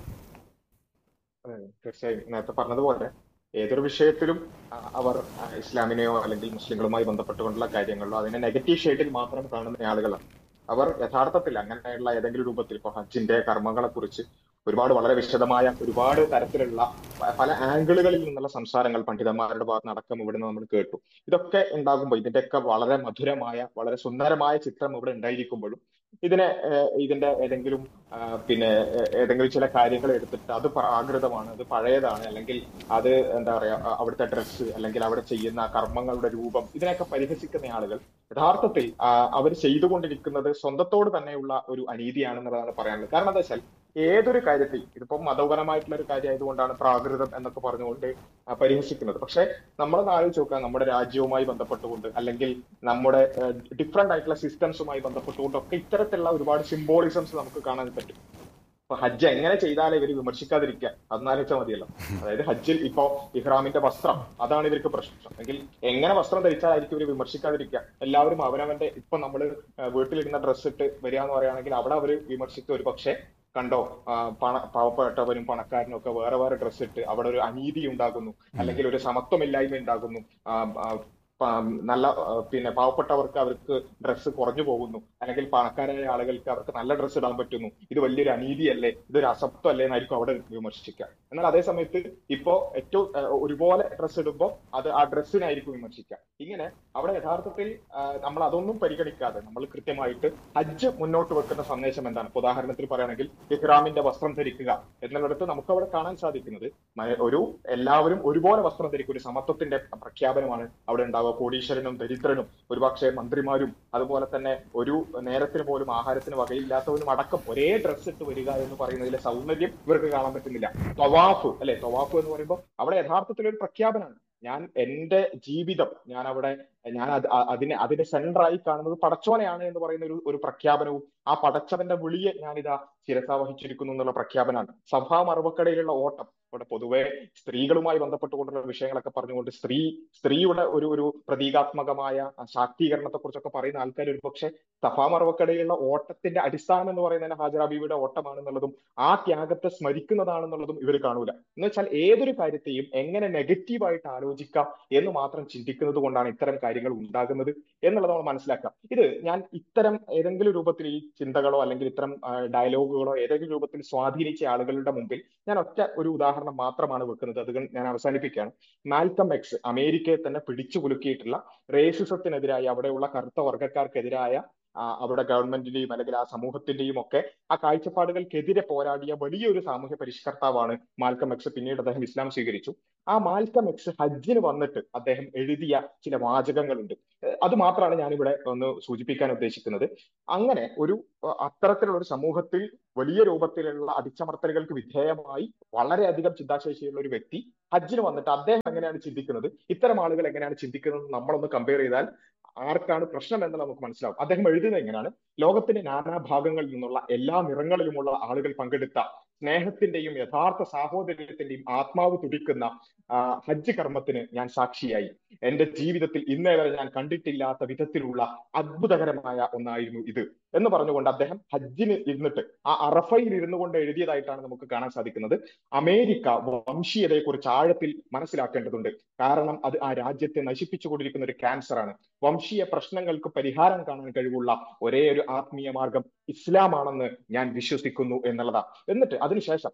തീർച്ചയായും നേരത്തെ പറഞ്ഞതുപോലെ ഏതൊരു വിഷയത്തിലും അവർ ഇസ്ലാമിനെയോ അല്ലെങ്കിൽ മുസ്ലിങ്ങളുമായി ബന്ധപ്പെട്ടുകൊണ്ടുള്ള കാര്യങ്ങളിലോ അതിനെ നെഗറ്റീവ് ഷെയ്ഡിൽ മാത്രം കാണുന്ന ആളുകളാണ്. അവർ യഥാർത്ഥത്തിൽ അങ്ങനെയുള്ള ഏതെങ്കിലും രൂപത്തിൽ ഇപ്പോൾ ഹജ്ജിന്റെ കർമ്മങ്ങളെ കുറിച്ച് ഒരുപാട് വളരെ വിശദമായ ഒരുപാട് തരത്തിലുള്ള പല ആംഗിളുകളിൽ നിന്നുള്ള സംസാരങ്ങൾ പണ്ഡിതന്മാരുടെ ഭാഗത്ത് നടക്കം ഇവിടുന്ന് നമ്മൾ കേട്ടു. ഇതൊക്കെ ഉണ്ടാകുമ്പോൾ ഇതിന്റെയൊക്കെ വളരെ മധുരമായ വളരെ സുന്ദരമായ ചിത്രം ഇവിടെ ഉണ്ടായിരിക്കുമ്പോഴും ഇതിന്റെ ഏതെങ്കിലും ഏതെങ്കിലും ചില കാര്യങ്ങൾ എടുത്തിട്ട് അത് പ്രാകൃതമാണ്, അത് പഴയതാണ്, അല്ലെങ്കിൽ അത് എന്താ പറയാ അവിടുത്തെ ഡ്രസ്സ് അല്ലെങ്കിൽ അവിടെ ചെയ്യുന്ന കർമ്മങ്ങളുടെ രൂപം, ഇതിനെയൊക്കെ പരിഹസിക്കുന്ന ആളുകൾ യഥാർത്ഥത്തിൽ അവർ ചെയ്തുകൊണ്ടിരിക്കുന്നത് സ്വന്തത്തോട് തന്നെയുള്ള ഒരു അനീതിയാണെന്നുള്ളതാണ് പറയാനുള്ളത്. കാരണം എന്താ വെച്ചാൽ ഏതൊരു കാര്യത്തിൽ ഇതിപ്പം മതപരമായിട്ടുള്ള ഒരു കാര്യമായതുകൊണ്ടാണ് പ്രാകൃതം എന്നൊക്കെ പറഞ്ഞുകൊണ്ട് പരിഹസിക്കുന്നത്. പക്ഷെ നമ്മളൊന്ന് ആലോചിച്ച് നോക്കുക, നമ്മുടെ രാജ്യവുമായി ബന്ധപ്പെട്ടുകൊണ്ട് അല്ലെങ്കിൽ നമ്മുടെ ഡിഫറെന്റ് ആയിട്ടുള്ള സിസ്റ്റംസുമായി ബന്ധപ്പെട്ടുകൊണ്ടൊക്കെ ഇത്തരത്തിലുള്ള ഒരുപാട് സിംബോളിസംസ് നമുക്ക് കാണാൻ പറ്റും. അപ്പൊ ഹജ്ജ് എങ്ങനെ ചെയ്താലേ ഇവർ വിമർശിക്കാതിരിക്കുക അതെന്നാലോചിച്ചാൽ മതിയല്ലോ. അതായത് ഹജ്ജിൽ ഇപ്പോ ഇഹ്റാമിന്റെ വസ്ത്രം അതാണ് ഇവർക്ക് പ്രശ്നം, എങ്കിൽ എങ്ങനെ വസ്ത്രം ധരിച്ചാലായിരിക്കും ഇവർ വിമർശിക്കാതിരിക്കുക? എല്ലാവരും അവനവന്റെ ഇപ്പൊ നമ്മൾ വീട്ടിലിടുന്ന ഡ്രസ്സ് ഇട്ട് വരിക എന്ന് പറയുകയാണെങ്കിൽ അവിടെ അവർ വിമർശിക്കുക ഒരു പക്ഷേ കണ്ടോ പാവപ്പെട്ടവനും പണക്കാരനും ഒക്കെ വേറെ വേറെ ഡ്രസ്സ് ഇട്ട് അവിടെ ഒരു അനീതി ഉണ്ടാകുന്നു, അല്ലെങ്കിൽ ഒരു സമത്വമില്ലായ്മ ഉണ്ടാകുന്നു, നല്ല പാവപ്പെട്ടവർക്ക് അവർക്ക് ഡ്രസ്സ് കുറഞ്ഞു പോകുന്നു, അല്ലെങ്കിൽ പണക്കാരായ ആളുകൾക്ക് അവർക്ക് നല്ല ഡ്രസ്സ് ഇടാൻ പറ്റുന്നു, ഇത് വലിയൊരു അനീതിയല്ലേ, ഇതൊരു അസത്വം അല്ലേ എന്നായിരിക്കും അവിടെ വിമർശിക്കുക. എന്നാൽ അതേ സമയത്ത് ഇപ്പോ ഏറ്റവും ഒരുപോലെ ഡ്രസ്സ് ഇടുമ്പോൾ അത് ആ ഡ്രസ്സിനായിരിക്കും വിമർശിക്കുക. ഇങ്ങനെ അവിടെ യഥാർത്ഥത്തിൽ നമ്മൾ അതൊന്നും പരിഗണിക്കാതെ നമ്മൾ കൃത്യമായിട്ട് ഹജ്ജ് മുന്നോട്ട് വെക്കുന്ന സന്ദേശം എന്താണ്? ഉദാഹരണത്തിന് പറയുകയാണെങ്കിൽ ഇഹ്റാമിന്റെ വസ്ത്രം ധരിക്കുക എന്നുള്ളിടത്ത് നമുക്ക് അവിടെ കാണാൻ സാധിക്കുന്നത് എല്ലാവരും ഒരുപോലെ വസ്ത്രം ധരിക്കുക, ഒരു സമത്വത്തിന്റെ പ്രഖ്യാപനമാണ് അവിടെ ഉണ്ടാവുക. കോടീശ്വരനും ദരിദ്രനും ഒരുപക്ഷെ മന്ത്രിമാരും അതുപോലെ തന്നെ ഒരു നേരത്തിന് പോലും ആഹാരത്തിന് വകയില്ലാത്തവരും അടക്കം ഒരേ ഡ്രസ്സ് ഇട്ട് വരിക എന്ന് പറയുന്നതിലെ സൗന്ദര്യം ഇവർക്ക് കാണാൻ പറ്റുന്നില്ല. തവാഫ് അല്ലെ, തവാഫ് എന്ന് പറയുമ്പോൾ അവിടെ യഥാർത്ഥത്തിൽ ഒരു പ്രഖ്യാപനമാണ്. ഞാൻ എന്റെ ജീവിതം അതിനെ സെന്ററായി കാണുന്നത് പടച്ചോനെയാണ് എന്ന് പറയുന്ന ഒരു പ്രഖ്യാപനവും ആ പടച്ചവന്റെ വിളിയെ ഞാനിതാ ശിരസാവഹിച്ചിരിക്കുന്നു എന്നുള്ള പ്രഖ്യാപനമാണ്. സഭാ മറുപക്കടയിലുള്ള ഓട്ടം, ഇവിടെ പൊതുവെ സ്ത്രീകളുമായി ബന്ധപ്പെട്ടുകൊണ്ടുള്ള വിഷയങ്ങളൊക്കെ പറഞ്ഞുകൊണ്ട് സ്ത്രീയുടെ ഒരു പ്രതീകാത്മകമായ ശാക്തീകരണത്തെ കുറിച്ചൊക്കെ പറയുന്ന ആൾക്കാർ ഒരു പക്ഷെ സഭാ മറുപക്കടയിലുള്ള ഓട്ടത്തിന്റെ അടിസ്ഥാനം എന്ന് പറയുന്നത് ഹാജറ ബീവിയുടെ ഓട്ടമാണെന്നുള്ളതും ആ ത്യാഗത്തെ സ്മരിക്കുന്നതാണെന്നുള്ളതും ഇവർ കാണൂല. എന്ന് വെച്ചാൽ ഏതൊരു കാര്യത്തെയും എങ്ങനെ നെഗറ്റീവായിട്ട് ആലോചിക്കാം എന്ന് മാത്രം ചിന്തിക്കുന്നത് കൊണ്ടാണ് ഇത്തരം കാര്യങ്ങൾ ഉണ്ടാകുന്നത് എന്നുള്ളത് നമ്മൾ മനസ്സിലാക്കാം. ഇത് ഞാൻ ഇത്തരം ഏതെങ്കിലും രൂപത്തിൽ ഈ ചിന്തകളോ അല്ലെങ്കിൽ ഇത്തരം ഡയലോഗുകളോ ഏതെങ്കിലും രൂപത്തിൽ സ്വാധീനിച്ച ആളുകളുടെ മുമ്പിൽ ഞാൻ ഒറ്റ ഒരു ഉദാഹരണം മാത്രമാണ് വെക്കുന്നത്. അത് ഞാൻ അവസാനിപ്പിക്കുകയാണ്. മാൽക്കം എക്സ് അമേരിക്കയെ തന്നെ പിടിച്ചു കുലുക്കിയിട്ടുള്ള റേസിസത്തിനെതിരായ, അവിടെയുള്ള കറുത്ത വർഗ്ഗക്കാർക്കെതിരായ അവിടെ ഗവൺമെന്റിന്റെയും അല്ലെങ്കിൽ ആ സമൂഹത്തിന്റെയും ഒക്കെ ആ കാഴ്ചപ്പാടുകൾക്കെതിരെ പോരാടിയ വലിയൊരു സാമൂഹ്യ പരിഷ്കർത്താവാണ് മാൽക്കം എക്സ്. പിന്നീട് അദ്ദേഹം ഇസ്ലാം സ്വീകരിച്ചു. ആ മാൽക്കം എക്സ് ഹജ്ജിന് വന്നിട്ട് അദ്ദേഹം എഴുതിയ ചില വാചകങ്ങളുണ്ട്. അത് മാത്രമാണ് ഞാനിവിടെ ഒന്ന് സൂചിപ്പിക്കാൻ ഉദ്ദേശിക്കുന്നത്. അങ്ങനെ ഒരു അത്തരത്തിലുള്ള ഒരു സമൂഹത്തിൽ വലിയ രൂപത്തിലുള്ള അടിച്ചമർത്തലുകൾക്ക് വിധേയമായി വളരെയധികം ചിന്താശേഷിയുള്ള ഒരു വ്യക്തി ഹജ്ജിന് വന്നിട്ട് അദ്ദേഹം എങ്ങനെയാണ് ചിന്തിക്കുന്നത്, ഇത്തരം ആളുകൾ എങ്ങനെയാണ് ചിന്തിക്കുന്നത് നമ്മളൊന്ന് കമ്പയർ ചെയ്താൽ ആർക്കാണ് പ്രശ്നം എന്ന് നമുക്ക് മനസ്സിലാവും. അദ്ദേഹം എഴുതുന്നത് എങ്ങനെയാണ്: ലോകത്തിന്റെ നാനാഭാഗങ്ങളിൽ നിന്നുള്ള എല്ലാ നിറങ്ങളിലുമുള്ള ആളുകൾ പങ്കെടുത്ത സ്നേഹത്തിന്റെയും യഥാർത്ഥ സാഹോദര്യത്തിന്റെയും ആത്മാവ് തുടിക്കുന്ന ഹജ്ജ് കർമ്മത്തിന് ഞാൻ സാക്ഷിയായി. എന്റെ ജീവിതത്തിൽ ഇന്നേ വരെ ഞാൻ കണ്ടിട്ടില്ലാത്ത വിധത്തിലുള്ള അത്ഭുതകരമായ ഒന്നായിരുന്നു ഇത് എന്ന് പറഞ്ഞുകൊണ്ട് അദ്ദേഹം ഹജ്ജിന് ഇരുന്നിട്ട് ആ അറഫയിൽ ഇരുന്നു കൊണ്ട് എഴുതിയതായിട്ടാണ് നമുക്ക് കാണാൻ സാധിക്കുന്നത്. അമേരിക്ക വംശീയതയെക്കുറിച്ച് ആഴത്തിൽ മനസ്സിലാക്കേണ്ടതുണ്ട്. കാരണം അത് ആ രാജ്യത്തെ നശിപ്പിച്ചുകൊണ്ടിരിക്കുന്ന ഒരു ക്യാൻസറാണ്. വംശീയ പ്രശ്നങ്ങൾക്ക് പരിഹാരം കാണാൻ കഴിവുള്ള ഒരേ ഒരു ആത്മീയ മാർഗം ഇസ്ലാമാണെന്ന് ഞാൻ വിശ്വസിക്കുന്നു എന്നുള്ളതാണ്. എന്നിട്ട് അതിനുശേഷം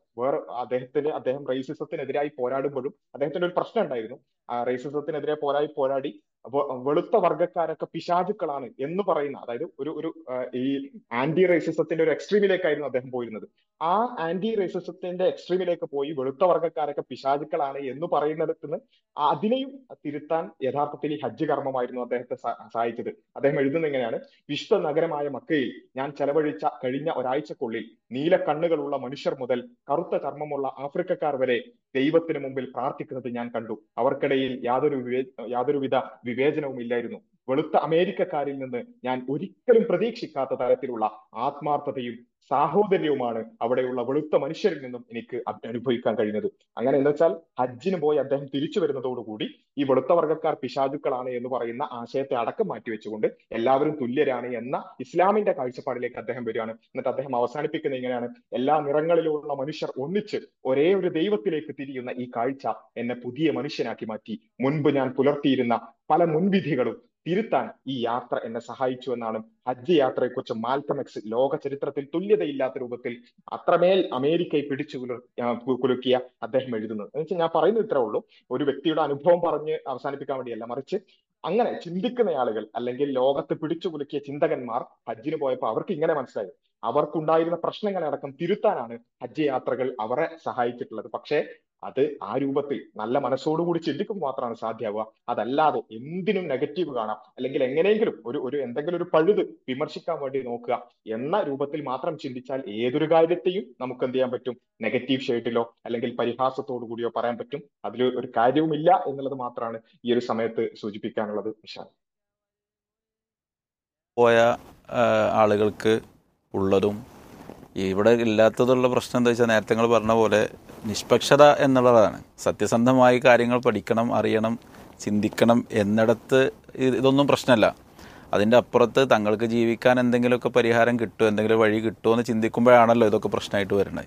അദ്ദേഹം റേസിസത്തിനെതിരായി പോരാടുമ്പോഴും അദ്ദേഹത്തിന്റെ ഒരു പ്രശ്നം ഉണ്ടായിരുന്നു. റേസിസത്തിനെതിരെ പോരാടി വെളുത്ത വർഗ്ഗക്കാരൊക്കെ പിശാചുക്കളാണ് എന്ന് പറയുന്ന, അതായത് ഒരു ഈ ആന്റി റേസിസത്തിന്റെ ഒരു എക്സ്ട്രീമിലേക്കായിരുന്നു അദ്ദേഹം പോയിരുന്നത്. ആ ആന്റി റേസിസത്തിന്റെ എക്സ്ട്രീമിലേക്ക് പോയി വെളുത്ത വർഗ്ഗക്കാരൊക്കെ പിശാചുക്കളാണ് എന്ന് പറയുന്നിടത്ത് നിന്ന് അതിനെയും തിരുത്താൻ യഥാർത്ഥത്തിൽ ഈ ഹജ്ജ് കർമ്മമായിരുന്നു അദ്ദേഹത്തെ സഹായിച്ചത്. അദ്ദേഹം എഴുതുന്നത് എങ്ങനെയാണ്: വിശുദ്ധ നഗരമായ മക്കയിൽ ഞാൻ ചെലവഴിച്ച കഴിഞ്ഞ ഒരാഴ്ചക്കുള്ളിൽ നീല കണ്ണുകളുള്ള മനുഷ്യർ മുതൽ കറുത്ത ചർമ്മമുള്ള ആഫ്രിക്കക്കാർ വരെ ദൈവത്തിന് മുമ്പിൽ പ്രാർത്ഥിക്കുന്നത് ഞാൻ കണ്ടു. അവർക്കിടയിൽ യാതൊരുവിധ വിവേചനവും ഇല്ലായിരുന്നു. വെളുത്ത അമേരിക്കക്കാരിൽ നിന്ന് ഞാൻ ഒരിക്കലും പ്രതീക്ഷിക്കാത്ത തരത്തിലുള്ള ആത്മാർത്ഥതയും സാഹോദര്യവുമാണ് അവിടെയുള്ള വെളുത്ത മനുഷ്യരിൽ നിന്നും എനിക്ക് അനുഭവിക്കാൻ കഴിഞ്ഞത്. അങ്ങനെ എന്ന് വെച്ചാൽ ഹജ്ജിന് പോയി അദ്ദേഹം തിരിച്ചു വരുന്നതോടുകൂടി ഈ വെളുത്ത വർഗ്ഗക്കാർ പിശാചുക്കളാണ് എന്ന് പറയുന്ന ആശയത്തെ അടക്കം മാറ്റിവെച്ചുകൊണ്ട് എല്ലാവരും തുല്യരാണ് എന്ന ഇസ്ലാമിന്റെ കാഴ്ചപ്പാടിലേക്ക് അദ്ദേഹം വരികയാണ്. എന്നിട്ട് അദ്ദേഹം അവസാനിപ്പിക്കുന്നത് ഇങ്ങനെയാണ്: എല്ലാ നിറങ്ങളിലുള്ള മനുഷ്യർ ഒന്നിച്ച് ഒരേ ഒരു ദൈവത്തിലേക്ക് തിരിയുന്ന ഈ കാഴ്ച എന്നെ പുതിയ മനുഷ്യനാക്കി മാറ്റി. മുൻപ് ഞാൻ പുലർത്തിയിരുന്ന പല മുൻവിധികളും തിരുത്താൻ ഈ യാത്ര എന്നെ സഹായിച്ചു എന്നാണ് ഹജ്ജ് യാത്രയെക്കുറിച്ച് മാൽക്കം എക്സ് ലോക ചരിത്രത്തിൽ തുല്യതയില്ലാത്ത രൂപത്തിൽ അത്രമേൽ അമേരിക്കയെ പിടിച്ചു കുലുക്കിയ അദ്ദേഹം എഴുതുന്നത്. എന്ന് വെച്ചാൽ ഞാൻ പറയുന്നത് ഇത്രേ ഉള്ളൂ, ഒരു വ്യക്തിയുടെ അനുഭവം പറഞ്ഞ് അവസാനിപ്പിക്കാൻ വേണ്ടിയല്ല, മറിച്ച് അങ്ങനെ ചിന്തിക്കുന്ന ആളുകൾ അല്ലെങ്കിൽ ലോകത്ത് പിടിച്ചു കുലുക്കിയ ചിന്തകന്മാർ ഹജ്ജിന് പോയപ്പോൾ അവർക്ക് ഇങ്ങനെ മനസ്സിലായി. അവർക്കുണ്ടായിരുന്ന പ്രശ്നങ്ങളടക്കം തിരുത്താനാണ് ഹജ്ജ് യാത്രകൾ അവരെ സഹായിച്ചിട്ടുള്ളത്. പക്ഷേ അത് ആ രൂപത്തിൽ നല്ല മനസ്സോടുകൂടി ചിന്തിക്കുമ്പോൾ മാത്രമാണ് സാധ്യമാവുക. അതല്ലാതെ എന്തിനും നെഗറ്റീവ് കാണാം, അല്ലെങ്കിൽ എങ്ങനെയെങ്കിലും എന്തെങ്കിലും ഒരു പഴുത് വിമർശിക്കാൻ വേണ്ടി നോക്കുക എന്ന രൂപത്തിൽ മാത്രം ചിന്തിച്ചാൽ ഏതൊരു കാര്യത്തെയും നമുക്ക് എന്ത് ചെയ്യാൻ പറ്റും? നെഗറ്റീവ് ഷെയ്ഡിലോ അല്ലെങ്കിൽ പരിഹാസത്തോടു കൂടിയോ പറയാൻ പറ്റും. അതിൽ ഒരു കാര്യവുമില്ല എന്നുള്ളത് മാത്രമാണ് ഈ ഒരു സമയത്ത് സൂചിപ്പിക്കാനുള്ളത്. പോയ ആളുകൾക്ക് ഉള്ളതും ഇവിടെ ഇല്ലാത്തതുള്ള പ്രശ്നം എന്താ വെച്ചാൽ നേരത്തെ നിങ്ങൾ പറഞ്ഞ പോലെ നിഷ്പക്ഷത എന്നുള്ളതാണ്. സത്യസന്ധമായി കാര്യങ്ങൾ പഠിക്കണം, അറിയണം, ചിന്തിക്കണം എന്നിടത്ത് ഇതൊന്നും പ്രശ്നമല്ല. അതിൻ്റെ അപ്പുറത്ത് തങ്ങൾക്ക് ജീവിക്കാൻ എന്തെങ്കിലുമൊക്കെ പരിഹാരം കിട്ടുമോ, എന്തെങ്കിലും വഴി കിട്ടുമോ എന്ന് ചിന്തിക്കുമ്പോഴാണല്ലോ ഇതൊക്കെ പ്രശ്നമായിട്ട് വരുന്നത്.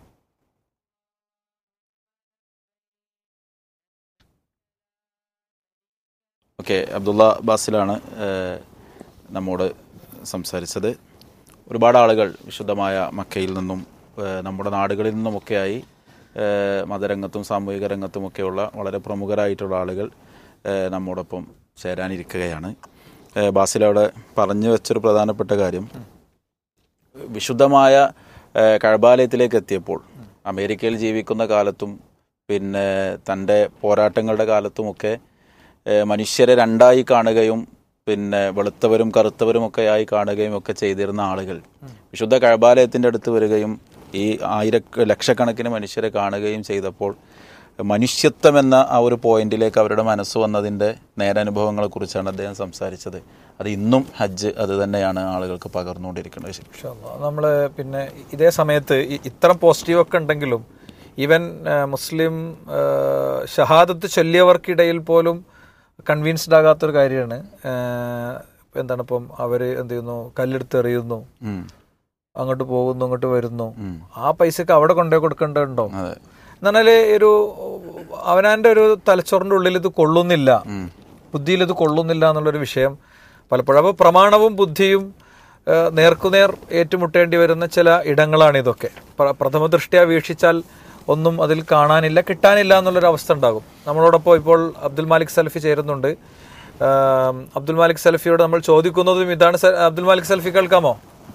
ഓക്കെ, അബ്ദുള്ള ബാസിലാണ് നമ്മോട് സംസാരിച്ചത്. ഒരുപാട് ആളുകൾ വിശുദ്ധമായ മക്കയിൽ നിന്നും നമ്മുടെ നാടുകളിൽ നിന്നുമൊക്കെയായി മതരംഗത്തും സാമൂഹിക രംഗത്തുമൊക്കെയുള്ള വളരെ പ്രമുഖരായിട്ടുള്ള ആളുകൾ നമ്മോടൊപ്പം ചേരാനിരിക്കുകയാണ്. ബാസിലവിടെ പറഞ്ഞു വെച്ചൊരു പ്രധാനപ്പെട്ട കാര്യം, വിശുദ്ധമായ കഅബാലയത്തിലേക്ക് എത്തിയപ്പോൾ അമേരിക്കയിൽ ജീവിക്കുന്ന കാലത്തും പിന്നെ തൻ്റെ പോരാട്ടങ്ങളുടെ കാലത്തുമൊക്കെ മനുഷ്യരെ രണ്ടായി കാണുകയും പിന്നെ വെളുത്തവരും കറുത്തവരും ഒക്കെ ആയി കാണുകയും ഒക്കെ ചെയ്തിരുന്ന ആളുകൾ വിശുദ്ധ കഅബാലയത്തിൻ്റെ അടുത്ത് വരികയും ഈ ലക്ഷക്കണക്കിന് മനുഷ്യരെ കാണുകയും ചെയ്തപ്പോൾ മനുഷ്യത്വം എന്ന ആ ഒരു പോയിന്റിലേക്ക് അവരുടെ മനസ്സ് വന്നതിൻ്റെ നേരനുഭവങ്ങളെ കുറിച്ചാണ് അദ്ദേഹം സംസാരിച്ചത്. അത് ഇന്നും ഹജ്ജ് അത് തന്നെയാണ് ആളുകൾക്ക് പകർന്നുകൊണ്ടിരിക്കുന്നത്. നമ്മൾ പിന്നെ ഇതേ സമയത്ത് ഇത്തരം പോസിറ്റീവൊക്കെ ഉണ്ടെങ്കിലും ഈവൻ മുസ്ലിം ഷഹാദത്ത് ചൊല്ലിയവർക്കിടയിൽ പോലും കൺവിൻസ്ഡ് ആകാത്തൊരു കാര്യമാണ്. എന്താണ് ഇപ്പം അവർ എന്ത് ചെയ്യുന്നു, കല്ലെടുത്ത് എറിയുന്നു, അങ്ങോട്ട് പോകുന്നു, അങ്ങോട്ട് വരുന്നു. ആ പൈസക്ക് അവിടെ കൊണ്ടുപോയി കൊടുക്കേണ്ടതുണ്ടോ എന്ന് പറഞ്ഞാൽ ഒരു അവനാൻ്റെ ഒരു തലച്ചോറിൻ്റെ ഉള്ളിൽ ഇത് കൊള്ളുന്നില്ല, ബുദ്ധിയിൽ ഇത് കൊള്ളുന്നില്ല എന്നുള്ളൊരു വിഷയം പലപ്പോഴും. അപ്പോൾ പ്രമാണവും ബുദ്ധിയും നേർക്കുനേർ ഏറ്റുമുട്ടേണ്ടി വരുന്ന ചില ഇടങ്ങളാണ് ഇതൊക്കെ. പ്രഥമ ദൃഷ്ട്യാ വീക്ഷിച്ചാൽ ഒന്നും അതിൽ കാണാനില്ല, കിട്ടാനില്ല എന്നുള്ളൊരു അവസ്ഥ ഉണ്ടാകും. നമ്മളോടൊപ്പം ഇപ്പോൾ അബ്ദുൽ മാലിക് സലഫി ചേരുന്നുണ്ട്. അബ്ദുൽ മാലിക് സലഫിയോട് നമ്മൾ ചോദിക്കുന്നതും ഇതാണ്. അബ്ദുൽ മാലിക് സലഫി, കേൾക്കാമോ?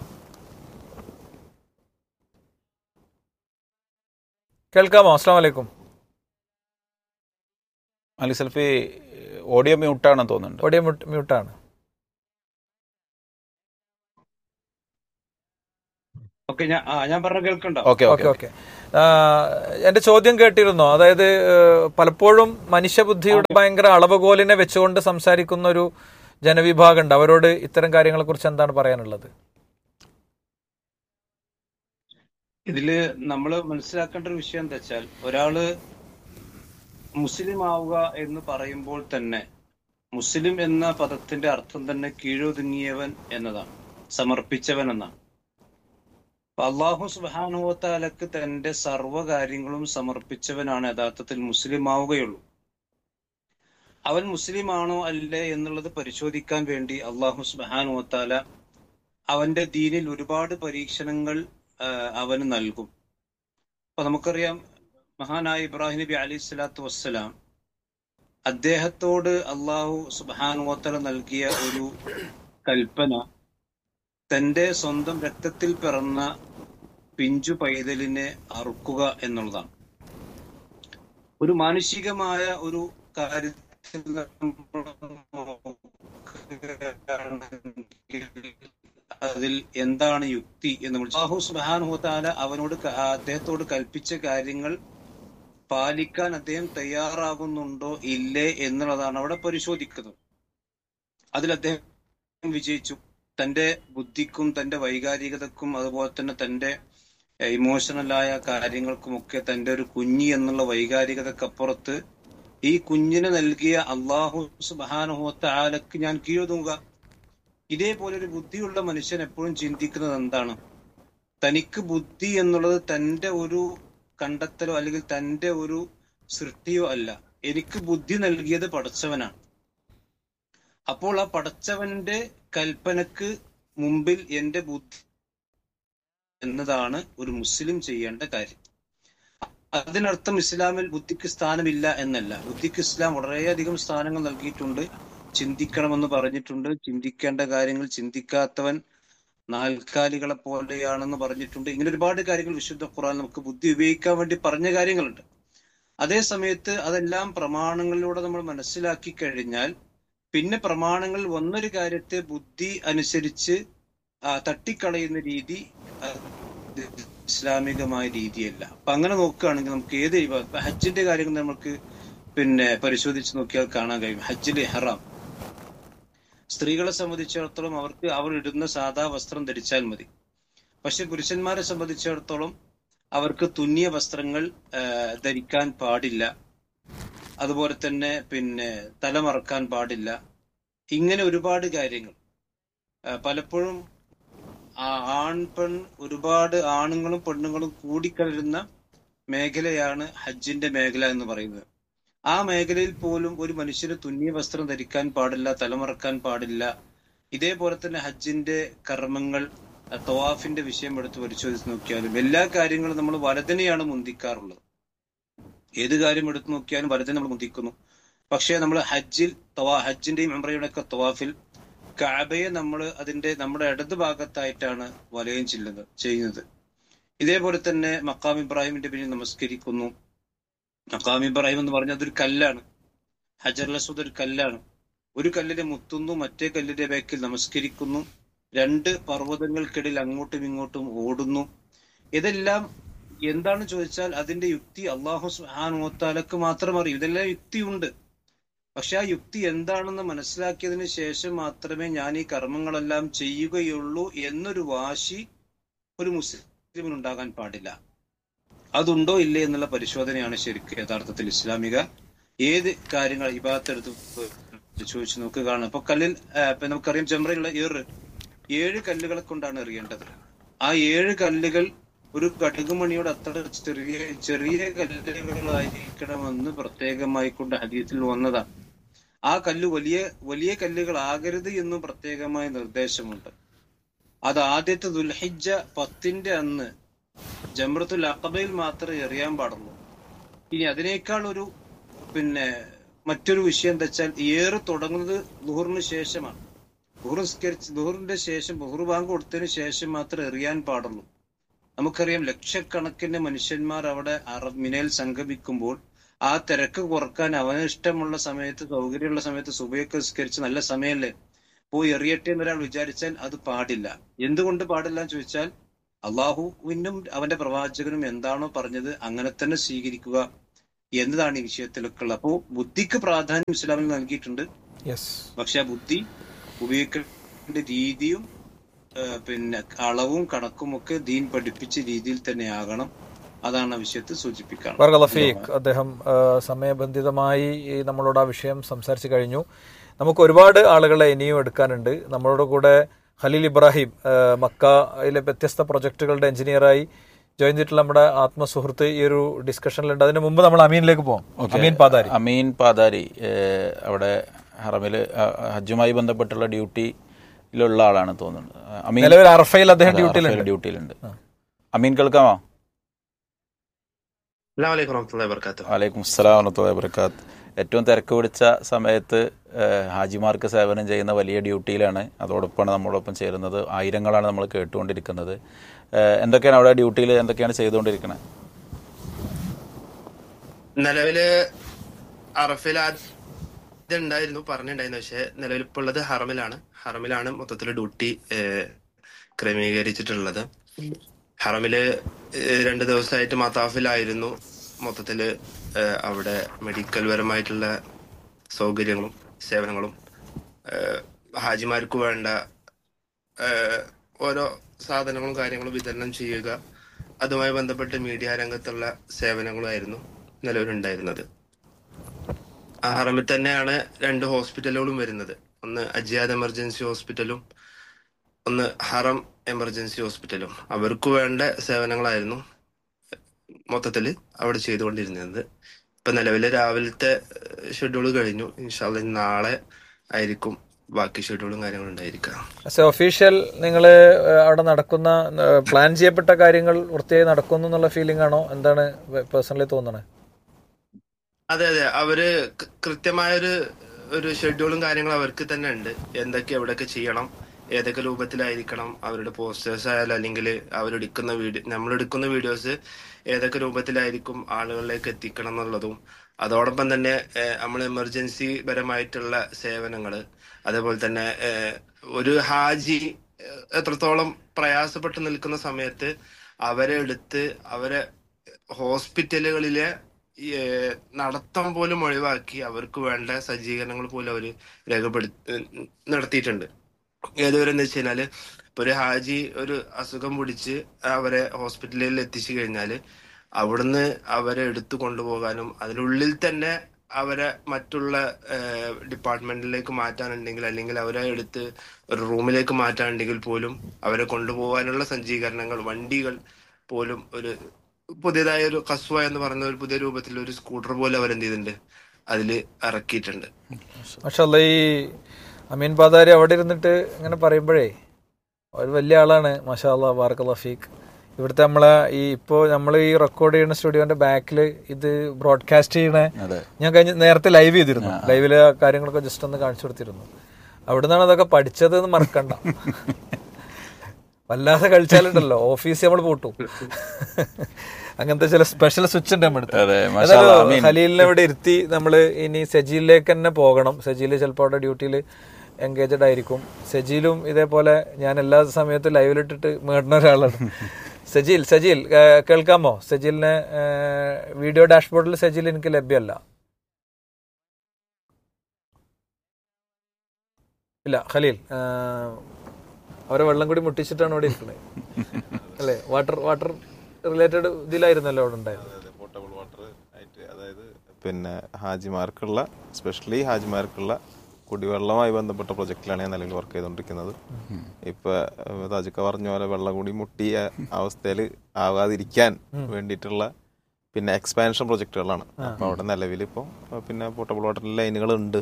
അസ്സലാമു അലൈക്കും. മാലിക് സലഫി ഓഡിയോ മ്യൂട്ടാണെന്ന് തോന്നുന്നുണ്ട്. ഓഡിയോ മ്യൂട്ടാണ്. ഞാൻ പറഞ്ഞ കേൾക്കണ്ടോ? ഓക്കെ. എന്റെ ചോദ്യം കേട്ടിരുന്നോ? അതായത് പലപ്പോഴും മനുഷ്യബുദ്ധിയുടെ ഭയങ്കര അളവുകോലിനെ വെച്ചുകൊണ്ട് സംസാരിക്കുന്ന ഒരു ജനവിഭാഗം ഉണ്ട്. അവരോട് ഇത്തരം കാര്യങ്ങളെ കുറിച്ച് എന്താണ് പറയാനുള്ളത്? ഇതില് നമ്മൾ മനസ്സിലാക്കേണ്ട ഒരു വിഷയം എന്താ വെച്ചാൽ, ഒരാള് മുസ്ലിം ആവുക എന്ന് പറയുമ്പോൾ തന്നെ മുസ്ലിം എന്ന പദത്തിന്റെ അർത്ഥം തന്നെ കീഴൊതുങ്ങിയവൻ എന്നതാണ്, സമർപ്പിച്ചവൻ എന്നാണ്. അപ്പൊ അള്ളാഹു സുബ്ഹാനഹു വ തആലക്ക് തന്റെ സർവ്വകാര്യങ്ങളും സമർപ്പിച്ചവനാണ് യഥാർത്ഥത്തിൽ മുസ്ലിം ആവുകയുള്ളൂ. അവൻ മുസ്ലിം ആണോ അല്ലേ എന്നുള്ളത് പരിശോധിക്കാൻ വേണ്ടി അള്ളാഹു സുബ്ഹാനഹു വ തആല അവന്റെ ദീനിൽ ഒരുപാട് പരീക്ഷണങ്ങൾ അവന് നൽകും. അപ്പൊ നമുക്കറിയാം, മഹാനായ ഇബ്രാഹിം നബി അലൈഹി സ്വലാത്തു വസ്സലാം, അദ്ദേഹത്തോട് അള്ളാഹു സുബ്ഹാനഹു വ തആല നൽകിയ ഒരു കൽപ്പന തന്റെ സ്വന്തം രക്തത്തിൽ പിറന്ന പിഞ്ചു പൈതലിനെ അറുക്കുക എന്നുള്ളതാണ്. ഒരു മാനുഷികമായ ഒരു കാര്യത്തിൽ അതിൽ എന്താണ് യുക്തി എന്ന് അല്ലാഹു സുബ്ഹാനഹു വ തആല അവനോട് അദ്ദേഹത്തോട് കൽപ്പിച്ച കാര്യങ്ങൾ പാലിക്കാൻ അദ്ദേഹം തയ്യാറാകുന്നുണ്ടോ ഇല്ലേ എന്നുള്ളതാണ് അവിടെ പരിശോധിക്കുന്നത്. അതിൽ അദ്ദേഹം വിജയിച്ചു. തന്റെ ബുദ്ധിക്കും തന്റെ വൈകാരികതക്കും അതുപോലെ തന്നെ തന്റെ ഇമോഷണലായ കാര്യങ്ങൾക്കുമൊക്കെ തന്റെ ഒരു കുഞ്ഞി എന്നുള്ള വൈകാരികതക്കപ്പുറത്ത് ഈ കുഞ്ഞിനെ നൽകിയ അള്ളാഹു സുബ്ഹാനഹു വ തആലക്ക് ഞാൻ കീഴൊതുങ്ങുക. ഇതേപോലെ ഒരു ബുദ്ധിയുള്ള മനുഷ്യൻ എപ്പോഴും ചിന്തിക്കുന്നത് എന്താണ്? തനിക്ക് ബുദ്ധി എന്നുള്ളത് തന്റെ ഒരു കണ്ടെത്തലോ അല്ലെങ്കിൽ തന്റെ ഒരു സൃഷ്ടിയോ അല്ല. എനിക്ക് ബുദ്ധി നൽകിയത് പടച്ചവനാണ്. അപ്പോൾ ആ പടച്ചവന്റെ കൽപ്പനക്ക് മുമ്പിൽ എന്റെ ബുദ്ധി എന്നതാണ് ഒരു മുസ്ലിം ചെയ്യേണ്ട കാര്യം. അതിനർത്ഥം ഇസ്ലാമിൽ ബുദ്ധിക്ക് സ്ഥാനമില്ല എന്നല്ല. ബുദ്ധിക്ക് ഇസ്ലാം വളരെയധികം സ്ഥാനങ്ങൾ നൽകിയിട്ടുണ്ട്. ചിന്തിക്കണമെന്ന് പറഞ്ഞിട്ടുണ്ട്. ചിന്തിക്കേണ്ട കാര്യങ്ങൾ ചിന്തിക്കാത്തവൻ നാൽക്കാലികളെ പോലെയാണെന്ന് പറഞ്ഞിട്ടുണ്ട്. ഇങ്ങനെ ഒരുപാട് കാര്യങ്ങൾ വിശുദ്ധ ഖുർആൻ നമുക്ക് ബുദ്ധി ഉപയോഗിക്കാൻ വേണ്ടി പറഞ്ഞ കാര്യങ്ങളുണ്ട്. അതേ സമയത്ത് അതെല്ലാം പ്രമാണങ്ങളിലൂടെ നമ്മൾ മനസ്സിലാക്കി കഴിഞ്ഞാൽ പിന്നെ പ്രമാണങ്ങളിൽ വന്നൊരു കാര്യത്തെ ബുദ്ധി അനുസരിച്ച് തട്ടിക്കളയുന്ന രീതി ഇസ്ലാമികമായ രീതിയല്ല. അപ്പൊ അങ്ങനെ നോക്കുകയാണെങ്കിൽ നമുക്ക് ഏത് ഹജ്ജിന്റെ കാര്യങ്ങൾ നമുക്ക് പരിശോധിച്ച് നോക്കിയാൽ കാണാൻ കഴിയും. ഹജ്ജിൽ ഇഹ്റാം സ്ത്രീകളെ സംബന്ധിച്ചിടത്തോളം അവർക്ക് അവർ ഇടുന്ന സാധാ വസ്ത്രം ധരിച്ചാൽ മതി. പക്ഷെ പുരുഷന്മാരെ സംബന്ധിച്ചിടത്തോളം അവർക്ക് തുന്നിയ വസ്ത്രങ്ങൾ ധരിക്കാൻ പാടില്ല. അതുപോലെ തന്നെ തലമറക്കാൻ പാടില്ല. ഇങ്ങനെ ഒരുപാട് കാര്യങ്ങൾ പലപ്പോഴും ഒരുപാട് ആണുങ്ങളും പെണ്ണുങ്ങളും കൂടിക്കലരുന്ന മേഖലയാണ് ഹജ്ജിന്റെ മേഖല എന്ന് പറയുന്നത്. ആ മേഖലയിൽ പോലും ഒരു മനുഷ്യന് തുന്നിയ വസ്ത്രം ധരിക്കാൻ പാടില്ല, തലമറക്കാൻ പാടില്ല. ഇതേപോലെ തന്നെ ഹജ്ജിന്റെ കർമ്മങ്ങൾ, തവാഫിന്റെ വിഷയം എടുത്ത് പരിശോധിച്ച് നോക്കിയാലും എല്ലാ കാര്യങ്ങളും നമ്മൾ വലതിനെയാണ് മുന്തിക്കാറുള്ളത്. ഏത് കാര്യം എടുത്തു നോക്കിയാലും വലതിനെ നമ്മൾ മുന്തിക്കുന്നു. പക്ഷെ നമ്മൾ ഹജ്ജിന്റെയും ഉംറയുടെ ഒക്കെ തവാഫിൽ കഅബയെ നമ്മുടെ ഇടത് ഭാഗത്തായിട്ടാണ് വലയം ചെയ്യുന്നത്. ഇതേപോലെ തന്നെ മഖാം ഇബ്രാഹിമിന്റെ പിന്നിൽ നമസ്കരിക്കുന്നു. മഖാം ഇബ്രാഹിം എന്ന് പറഞ്ഞാൽ അതൊരു കല്ലാണ്. ഹജറുൽ അസ്വദ് ഒരു കല്ലാണ്. ഒരു കല്ലിനെ മുത്തുന്നു, മറ്റേ കല്ലിന്റെ ബാക്കിൽ നമസ്കരിക്കുന്നു. രണ്ട് പർവ്വതങ്ങൾക്കിടയിൽ അങ്ങോട്ടും ഇങ്ങോട്ടും ഓടുന്നു. ഇതെല്ലാം എന്താണ് ചോദിച്ചാൽ അതിന്റെ യുക്തി അല്ലാഹു സുബ്ഹാനഹു വ തആലക്ക് മാത്രം അറിയും. ഇതെല്ലാം യുക്തിയുണ്ട്. പക്ഷെ ആ യുക്തി എന്താണെന്ന് മനസ്സിലാക്കിയതിന് ശേഷം മാത്രമേ ഞാൻ ഈ കർമ്മങ്ങളെല്ലാം ചെയ്യുകയുള്ളൂ എന്നൊരു വാശി ഒരു മുസ്ലിമിനുണ്ടാകാൻ പാടില്ല. അതുണ്ടോ ഇല്ലേ എന്നുള്ള പരിശോധനയാണ് ശരിക്കും യഥാർത്ഥത്തിൽ ഇസ്ലാമിക ഏത് കാര്യങ്ങൾ ഇബാദത്ത് ചോദിച്ചു നോക്കുക കാണും. അപ്പൊ കല്ലിൽ നമുക്കറിയാം ജംറയിലുള്ള 7 കല്ലുകളെ കൊണ്ടാണ് എറിയേണ്ടത്. ആ 7 കല്ലുകൾ ഒരു കടുകുമണിയോട് അത്ര ചെറിയ കല്ലുകളായിരിക്കണമെന്ന് പ്രത്യേകമായി കൊണ്ട് ഹദീസിൽ വന്നതാണ്. ആ കല്ല് വലിയ കല്ലുകളാകരുത് എന്നും പ്രത്യേകമായ നിർദ്ദേശമുണ്ട്. അത് ആദ്യത്തെ ദുൽഹിജ്ജ 10 അന്ന് ജംറത്തുൽ അഖബയിൽ മാത്രമേ എറിയാൻ പാടുള്ളൂ. ഇനി അതിനേക്കാൾ ഒരു മറ്റൊരു വിഷയം എന്താ വെച്ചാൽ ഏറ് തുടങ്ങുന്നത് ദുഹറിന് ശേഷമാണ്. ദുഹറിന്റെ ശേഷം ബുഹർ ബാങ്ക് കൊടുത്തതിന് ശേഷം മാത്രമേ എറിയാൻ പാടുള്ളൂ. നമുക്കറിയാം ലക്ഷക്കണക്കിന് മനുഷ്യന്മാർ അവിടെ മിനയിൽ സംഗമിക്കുമ്പോൾ ആ തിരക്ക് കുറക്കാൻ അവന് ഇഷ്ടമുള്ള സമയത്ത്, സൗകര്യമുള്ള സമയത്ത് സുബഹിയൊക്കെ നിസ്കരിച്ച് നല്ല സമയമല്ലേ പോയി എറിയട്ടെ എന്നൊരാൾ വിചാരിച്ചാൽ അത് പാടില്ല. എന്തുകൊണ്ട് പാടില്ല എന്ന് ചോദിച്ചാൽ അള്ളാഹുവിനും അവന്റെ പ്രവാചകനും എന്താണോ പറഞ്ഞത് അങ്ങനെ തന്നെ സ്വീകരിക്കുക എന്നതാണ് ഈ വിഷയത്തിലൊക്കെ ഉള്ളത്. അപ്പോ ബുദ്ധിക്ക് പ്രാധാന്യം ഇസ്ലാമിൽ നൽകിയിട്ടുണ്ട്. പക്ഷെ ആ ബുദ്ധി ഉപയോഗിക്കേണ്ട രീതിയും പിന്നെ അളവും കണക്കും ഒക്കെ ദീൻ പഠിപ്പിച്ച രീതിയിൽ തന്നെ ആകണം. അതാണ് ആ വിഷയത്തിൽ സൂചിപ്പിക്കാൻ. അദ്ദേഹം സമയബന്ധിതമായി നമ്മളോട് ആ വിഷയം സംസാരിച്ചു കഴിഞ്ഞു. നമുക്ക് ഒരുപാട് ആളുകളെ ഇനിയും എടുക്കാനുണ്ട്. നമ്മളോട് കൂടെ ഖലീൽ ഇബ്രാഹിം, മക്കയിലെ വ്യത്യസ്ത പ്രൊജക്ടുകളുടെ എഞ്ചിനീയറായി ജോയിൻ ചെയ്തിട്ടുള്ള നമ്മുടെ ആത്മസുഹൃത്ത് ഈ ഒരു ഡിസ്കഷനിലുണ്ട്. അതിന് മുമ്പ് നമ്മൾ അമീനിലേക്ക് പോകാം. അമീൻ പാതാരി അവിടെ ഹറമിൽ ഹജ്ജുമായി ബന്ധപ്പെട്ടുള്ള ഡ്യൂട്ടിയിലുള്ള ആളാണ് തോന്നുന്നത്. നിലവിൽ അറഫയിൽ അദ്ദേഹം ഡ്യൂട്ടിയിലുണ്ട്. അമീൻ കേൾക്കാമോ? വലൈക്കും അസ്സലാം വറഹ്മത്തുള്ളാഹി വബറകാത്ത്. ഏറ്റവും തിരക്ക് പിടിച്ച സമയത്ത് ഹാജിമാർക്ക് സേവനം ചെയ്യുന്ന വലിയ ഡ്യൂട്ടിയിലാണ്. അതോടൊപ്പമാണ് നമ്മളോടൊപ്പം ചേരുന്നത്. ആയിരങ്ങളാണ് നമ്മൾ കേട്ടുകൊണ്ടിരിക്കുന്നത്. എന്തൊക്കെയാണ് അവിടെ ഡ്യൂട്ടിയിൽ എന്തൊക്കെയാണ് ചെയ്തുകൊണ്ടിരിക്കുന്നത്? നിലവില് അറഫയിൽ ആദ്യം ഉണ്ടായിരുന്നു, പറഞ്ഞിട്ടുണ്ടായിരുന്നു. പക്ഷെ നിലവിൽ ഇപ്പോൾ ഉള്ളത് ഹറമിലാണ് മൊത്തത്തിൽ ഡ്യൂട്ടി ക്രമീകരിച്ചിട്ടുള്ളത്. ഹറമില് 2 ദിവസമായിട്ട് മതാഫിലായിരുന്നു. മൊത്തത്തില് അവിടെ മെഡിക്കൽ പരമായിട്ടുള്ള സൗകര്യങ്ങളും സേവനങ്ങളും ഹാജിമാർക്ക് വേണ്ട ഓരോ സാധനങ്ങളും കാര്യങ്ങളും വിതരണം ചെയ്യുക, അതുമായി ബന്ധപ്പെട്ട് മീഡിയ രംഗത്തുള്ള സേവനങ്ങളുമായിരുന്നു നിലവിലുണ്ടായിരുന്നത്. ആ ഹറമിൽ തന്നെയാണ് 2 ഹോസ്പിറ്റലുകളും വരുന്നത്. ഒന്ന് അജിയാദ് എമർജൻസി ഹോസ്പിറ്റലും ഒന്ന് ഹറം എമർജൻസി ഹോസ്പിറ്റലും. അവർക്ക് വേണ്ട സേവനങ്ങളായിരുന്നു മൊത്തത്തിൽ അവിടെ ചെയ്തുകൊണ്ടിരുന്നത്. ഇപ്പൊ നിലവിലെ രാവിലത്തെ ഷെഡ്യൂൾ കഴിഞ്ഞു. ഇൻഷാ അല്ലാഹ് നാളെ ആയിരിക്കും ബാക്കി ഷെഡ്യൂളും കാര്യങ്ങളും ഉണ്ടായിരിക്കാം. ഒഫീഷ്യൽ നിങ്ങൾ അവിടെ നടക്കുന്ന പ്ലാൻ ചെയ്യപ്പെട്ട കാര്യങ്ങൾ വൃത്തിയായി നടക്കുന്നു എന്നുള്ള ഫീലിംഗ് ആണോ? എന്താണ് പേഴ്സണലി തോന്നുന്നത്? അതെ, അവര് കൃത്യമായൊരു ഷെഡ്യൂളും കാര്യങ്ങളും അവർക്ക് തന്നെ ഉണ്ട്. എന്തൊക്കെ എവിടെയൊക്കെ ചെയ്യണം, ഏതൊക്കെ രൂപത്തിലായിരിക്കണം, അവരുടെ പോസ്റ്റേഴ്സ് ആയാലും അല്ലെങ്കിൽ നമ്മളെടുക്കുന്ന വീഡിയോസ് ഏതൊക്കെ രൂപത്തിലായിരിക്കും ആളുകളിലേക്ക് എത്തിക്കണം എന്നുള്ളതും, അതോടൊപ്പം തന്നെ നമ്മൾ എമർജൻസി പരമായിട്ടുള്ള സേവനങ്ങൾ, അതേപോലെ തന്നെ ഒരു ഹാജി എത്രത്തോളം പ്രയാസപ്പെട്ട് നിൽക്കുന്ന സമയത്ത് അവരെ ഹോസ്പിറ്റലുകളിലെ നടത്തം പോലും ഒഴിവാക്കി അവർക്ക് വേണ്ട സജ്ജീകരണങ്ങൾ പോലും അവർ നടത്തിയിട്ടുണ്ട്. ഏതുവരെ എന്ന് വെച്ച് കഴിഞ്ഞാല് ഇപ്പൊ ഒരു ഹാജി ഒരു അസുഖം പിടിച്ച് അവരെ ഹോസ്പിറ്റലിൽ എത്തിച്ചു കഴിഞ്ഞാല് അവിടുന്ന് അവരെ എടുത്തു കൊണ്ടുപോകാനും അതിനുള്ളിൽ തന്നെ അവരെ മറ്റുള്ള ഡിപ്പാർട്ട്മെന്റിലേക്ക് മാറ്റാനുണ്ടെങ്കിൽ അല്ലെങ്കിൽ അവരെ എടുത്ത് ഒരു റൂമിലേക്ക് മാറ്റാനുണ്ടെങ്കിൽ പോലും അവരെ കൊണ്ടുപോകാനുള്ള സജ്ജീകരണങ്ങൾ, വണ്ടികൾ പോലും ഒരു പുതിയതായ ഒരു കസ്വ എന്ന് പറയുന്ന ഒരു പുതിയ രൂപത്തിൽ ഒരു സ്കൂട്ടർ പോലെ അവരെന്ത് ചെയ്തിട്ടുണ്ട്, അതില് ഇറക്കിയിട്ടുണ്ട്. ഈ അമീൻ പാതാരി അവിടെ ഇരുന്നിട്ട് ഇങ്ങനെ പറയുമ്പോഴേ ഒരു വലിയ ആളാണ്. മാഷാ അല്ലാഹ്, ബാറക്കല്ലാഹു ഫീക്ക്. ഇവിടുത്തെ ഇപ്പോൾ നമ്മൾ ഈ റെക്കോർഡ് ചെയ്യുന്ന സ്റ്റുഡിയോന്റെ ബാക്കിൽ ഇത് ബ്രോഡ്കാസ്റ്റ് ചെയ്യണേ ഞാൻ നേരത്തെ ലൈവ് ചെയ്തിരുന്നു. ലൈവിലെ കാര്യങ്ങളൊക്കെ ജസ്റ്റ് ഒന്ന് കാണിച്ചു കൊടുത്തിരുന്നു. അവിടെ നിന്നാണ് അതൊക്കെ പഠിച്ചത് എന്ന് മറക്കണ്ട. വല്ലാതെ കഴിച്ചാലുണ്ടല്ലോ ഓഫീസ് നമ്മൾ പൂട്ടും. അങ്ങനത്തെ ചില സ്പെഷ്യൽ സ്വിച്ച് ഉണ്ട് നമ്മുടെ. ഖലീലിനെ ഇവിടെ ഇരുത്തി നമ്മൾ ഇനി സജീലിലേക്ക് തന്നെ പോകണം. സജീൽ ചിലപ്പോൾ അവിടെ ഡ്യൂട്ടിയിൽ എൻഗേജഡ് ആയിരിക്കും. സജീലും ഇതേപോലെ ഞാൻ എല്ലാ സമയത്തും ലൈവിലിട്ടിട്ട് മേടുന്ന ഒരാളാണ്. സജീൽ കേൾക്കാമോ? സജീലിനെ വീഡിയോ ഡാഷ്ബോർഡിൽ സജീൽ എനിക്ക് ലഭ്യമല്ല. ഇല്ല ഖലീൽ, അവരെ വെള്ളം കൂടി മുട്ടിച്ചിട്ടാണ് ഇവിടെ ഇരിക്കുന്നത് അല്ലേ? വാട്ടർ റിലേറ്റഡ് ഇതിലായിരുന്നല്ലോ അവിടെ ഉണ്ടായിരുന്നത്. പോർട്ടബിൾ വാട്ടർ ആയിട്ട്, അതായത് പിന്നെ ഹാജിമാർക്കുള്ള സ്പെഷ്യലി ഹാജിമാർക്കുള്ള കുടിവെള്ളവുമായി ബന്ധപ്പെട്ട പ്രൊജക്റ്റിലാണ് ഞാൻ നിലവിൽ വർക്ക് ചെയ്തുകൊണ്ടിരിക്കുന്നത്. ഇപ്പൊ താജിക്ക പറഞ്ഞ പോലെ വെള്ളം കൂടി മുട്ടിയ അവസ്ഥയിൽ ആവാതിരിക്കാൻ വേണ്ടിയിട്ടുള്ള പിന്നെ എക്സ്പാൻഷൻ പ്രൊജക്റ്റുകളാണ്. അപ്പൊ അവിടെ നിലവിൽ ഇപ്പോൾ പിന്നെ പോർട്ടബിൾ വാട്ടർ ലൈനുകളുണ്ട്.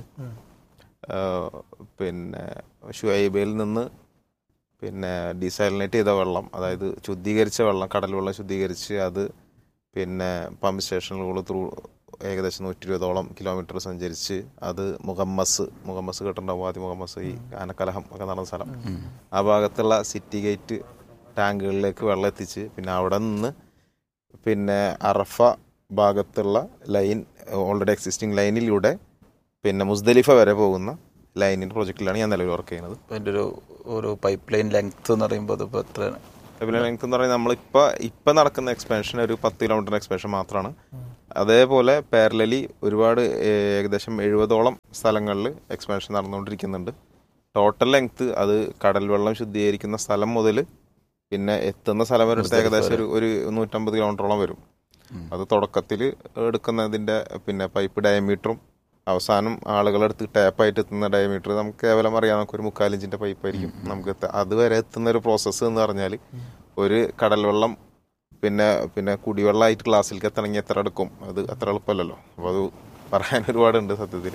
പിന്നെ ഷുഐബയിൽ നിന്ന് പിന്നെ ഡീസാലിനേറ്റ് ചെയ്ത വെള്ളം, അതായത് ശുദ്ധീകരിച്ച വെള്ളം, കടൽ വെള്ളം ശുദ്ധീകരിച്ച് അത് പിന്നെ പമ്പ് സ്റ്റേഷനുകൾ ത്രൂ ഏകദേശം 120ഓളം കിലോമീറ്റർ സഞ്ചരിച്ച് അത് മുഹമ്മസ് കേട്ടിട്ടുണ്ടാവും, ആദ്യം മുഹമ്മസ് ഈ ആനക്കലഹം ഒക്കെ നടന്ന സ്ഥലം, ആ ഭാഗത്തുള്ള സിറ്റി ഗേറ്റ് ടാങ്കുകളിലേക്ക് വെള്ളം എത്തിച്ച് പിന്നെ അവിടെ നിന്ന് പിന്നെ അറഫ ഭാഗത്തുള്ള ലൈൻ ഓൾറെഡി എക്സിസ്റ്റിംഗ് ലൈനിലൂടെ പിന്നെ മുസ്ദലിഫ വരെ പോകുന്ന ലൈനിൻ്റെ പ്രൊജക്റ്റിലാണ് ഞാൻ നിലവിൽ വർക്ക് ചെയ്യുന്നത്. അതിൻ്റെ ഒരു പൈപ്പ് ലൈൻ ലെങ്ത് എന്ന് പറയുമ്പോൾ അതിപ്പോൾ എത്ര? പൈപ്പ് ലൈൻ ലെങ്ത് എന്ന് പറയുന്നത് നമ്മളിപ്പോൾ നടക്കുന്ന എക്സ്പാൻഷൻ ഒരു 10 കിലോമീറ്റർ എക്സ്പാൻഷൻ മാത്രമാണ്. അതേപോലെ പാരലലി ഒരുപാട് ഏകദേശം 70ഓളം സ്ഥലങ്ങളിൽ എക്സ്പാൻഷൻ നടന്നുകൊണ്ടിരിക്കുന്നുണ്ട്. ടോട്ടൽ ലെങ്ത് അത് കടൽ വെള്ളം ശുദ്ധീകരിക്കുന്ന സ്ഥലം മുതൽ പിന്നെ എത്തുന്ന സ്ഥലം വരെ എടുത്ത് ഏകദേശം ഒരു 150 കിലോമീറ്ററോളം വരും. അത് തുടക്കത്തിൽ എടുക്കുന്നതിൻ്റെ പിന്നെ പൈപ്പ് ഡയമീറ്ററും അവസാനം ആളുകളെടുത്ത് ടാപ്പായിട്ട് എത്തുന്ന ഡയമീറ്റർ നമുക്ക് കേവലം അറിയാം, നമുക്കൊരു 3/4 ഇഞ്ചിൻ്റെ പൈപ്പായിരിക്കും നമുക്ക് അതുവരെ എത്തുന്ന ഒരു പ്രോസസ്സ് എന്ന് പറഞ്ഞാൽ ഒരു കടൽ വെള്ളം പിന്നെ കുടിവെള്ളമായിട്ട് ഗ്ലാസ്സിലേക്ക് എത്തണമെങ്കിൽ എത്ര എടുക്കും, അത് അത്ര എളുപ്പമല്ലല്ലോ. അപ്പോൾ അത് പറയാൻ ഒരുപാടുണ്ട്. സത്യത്തിൽ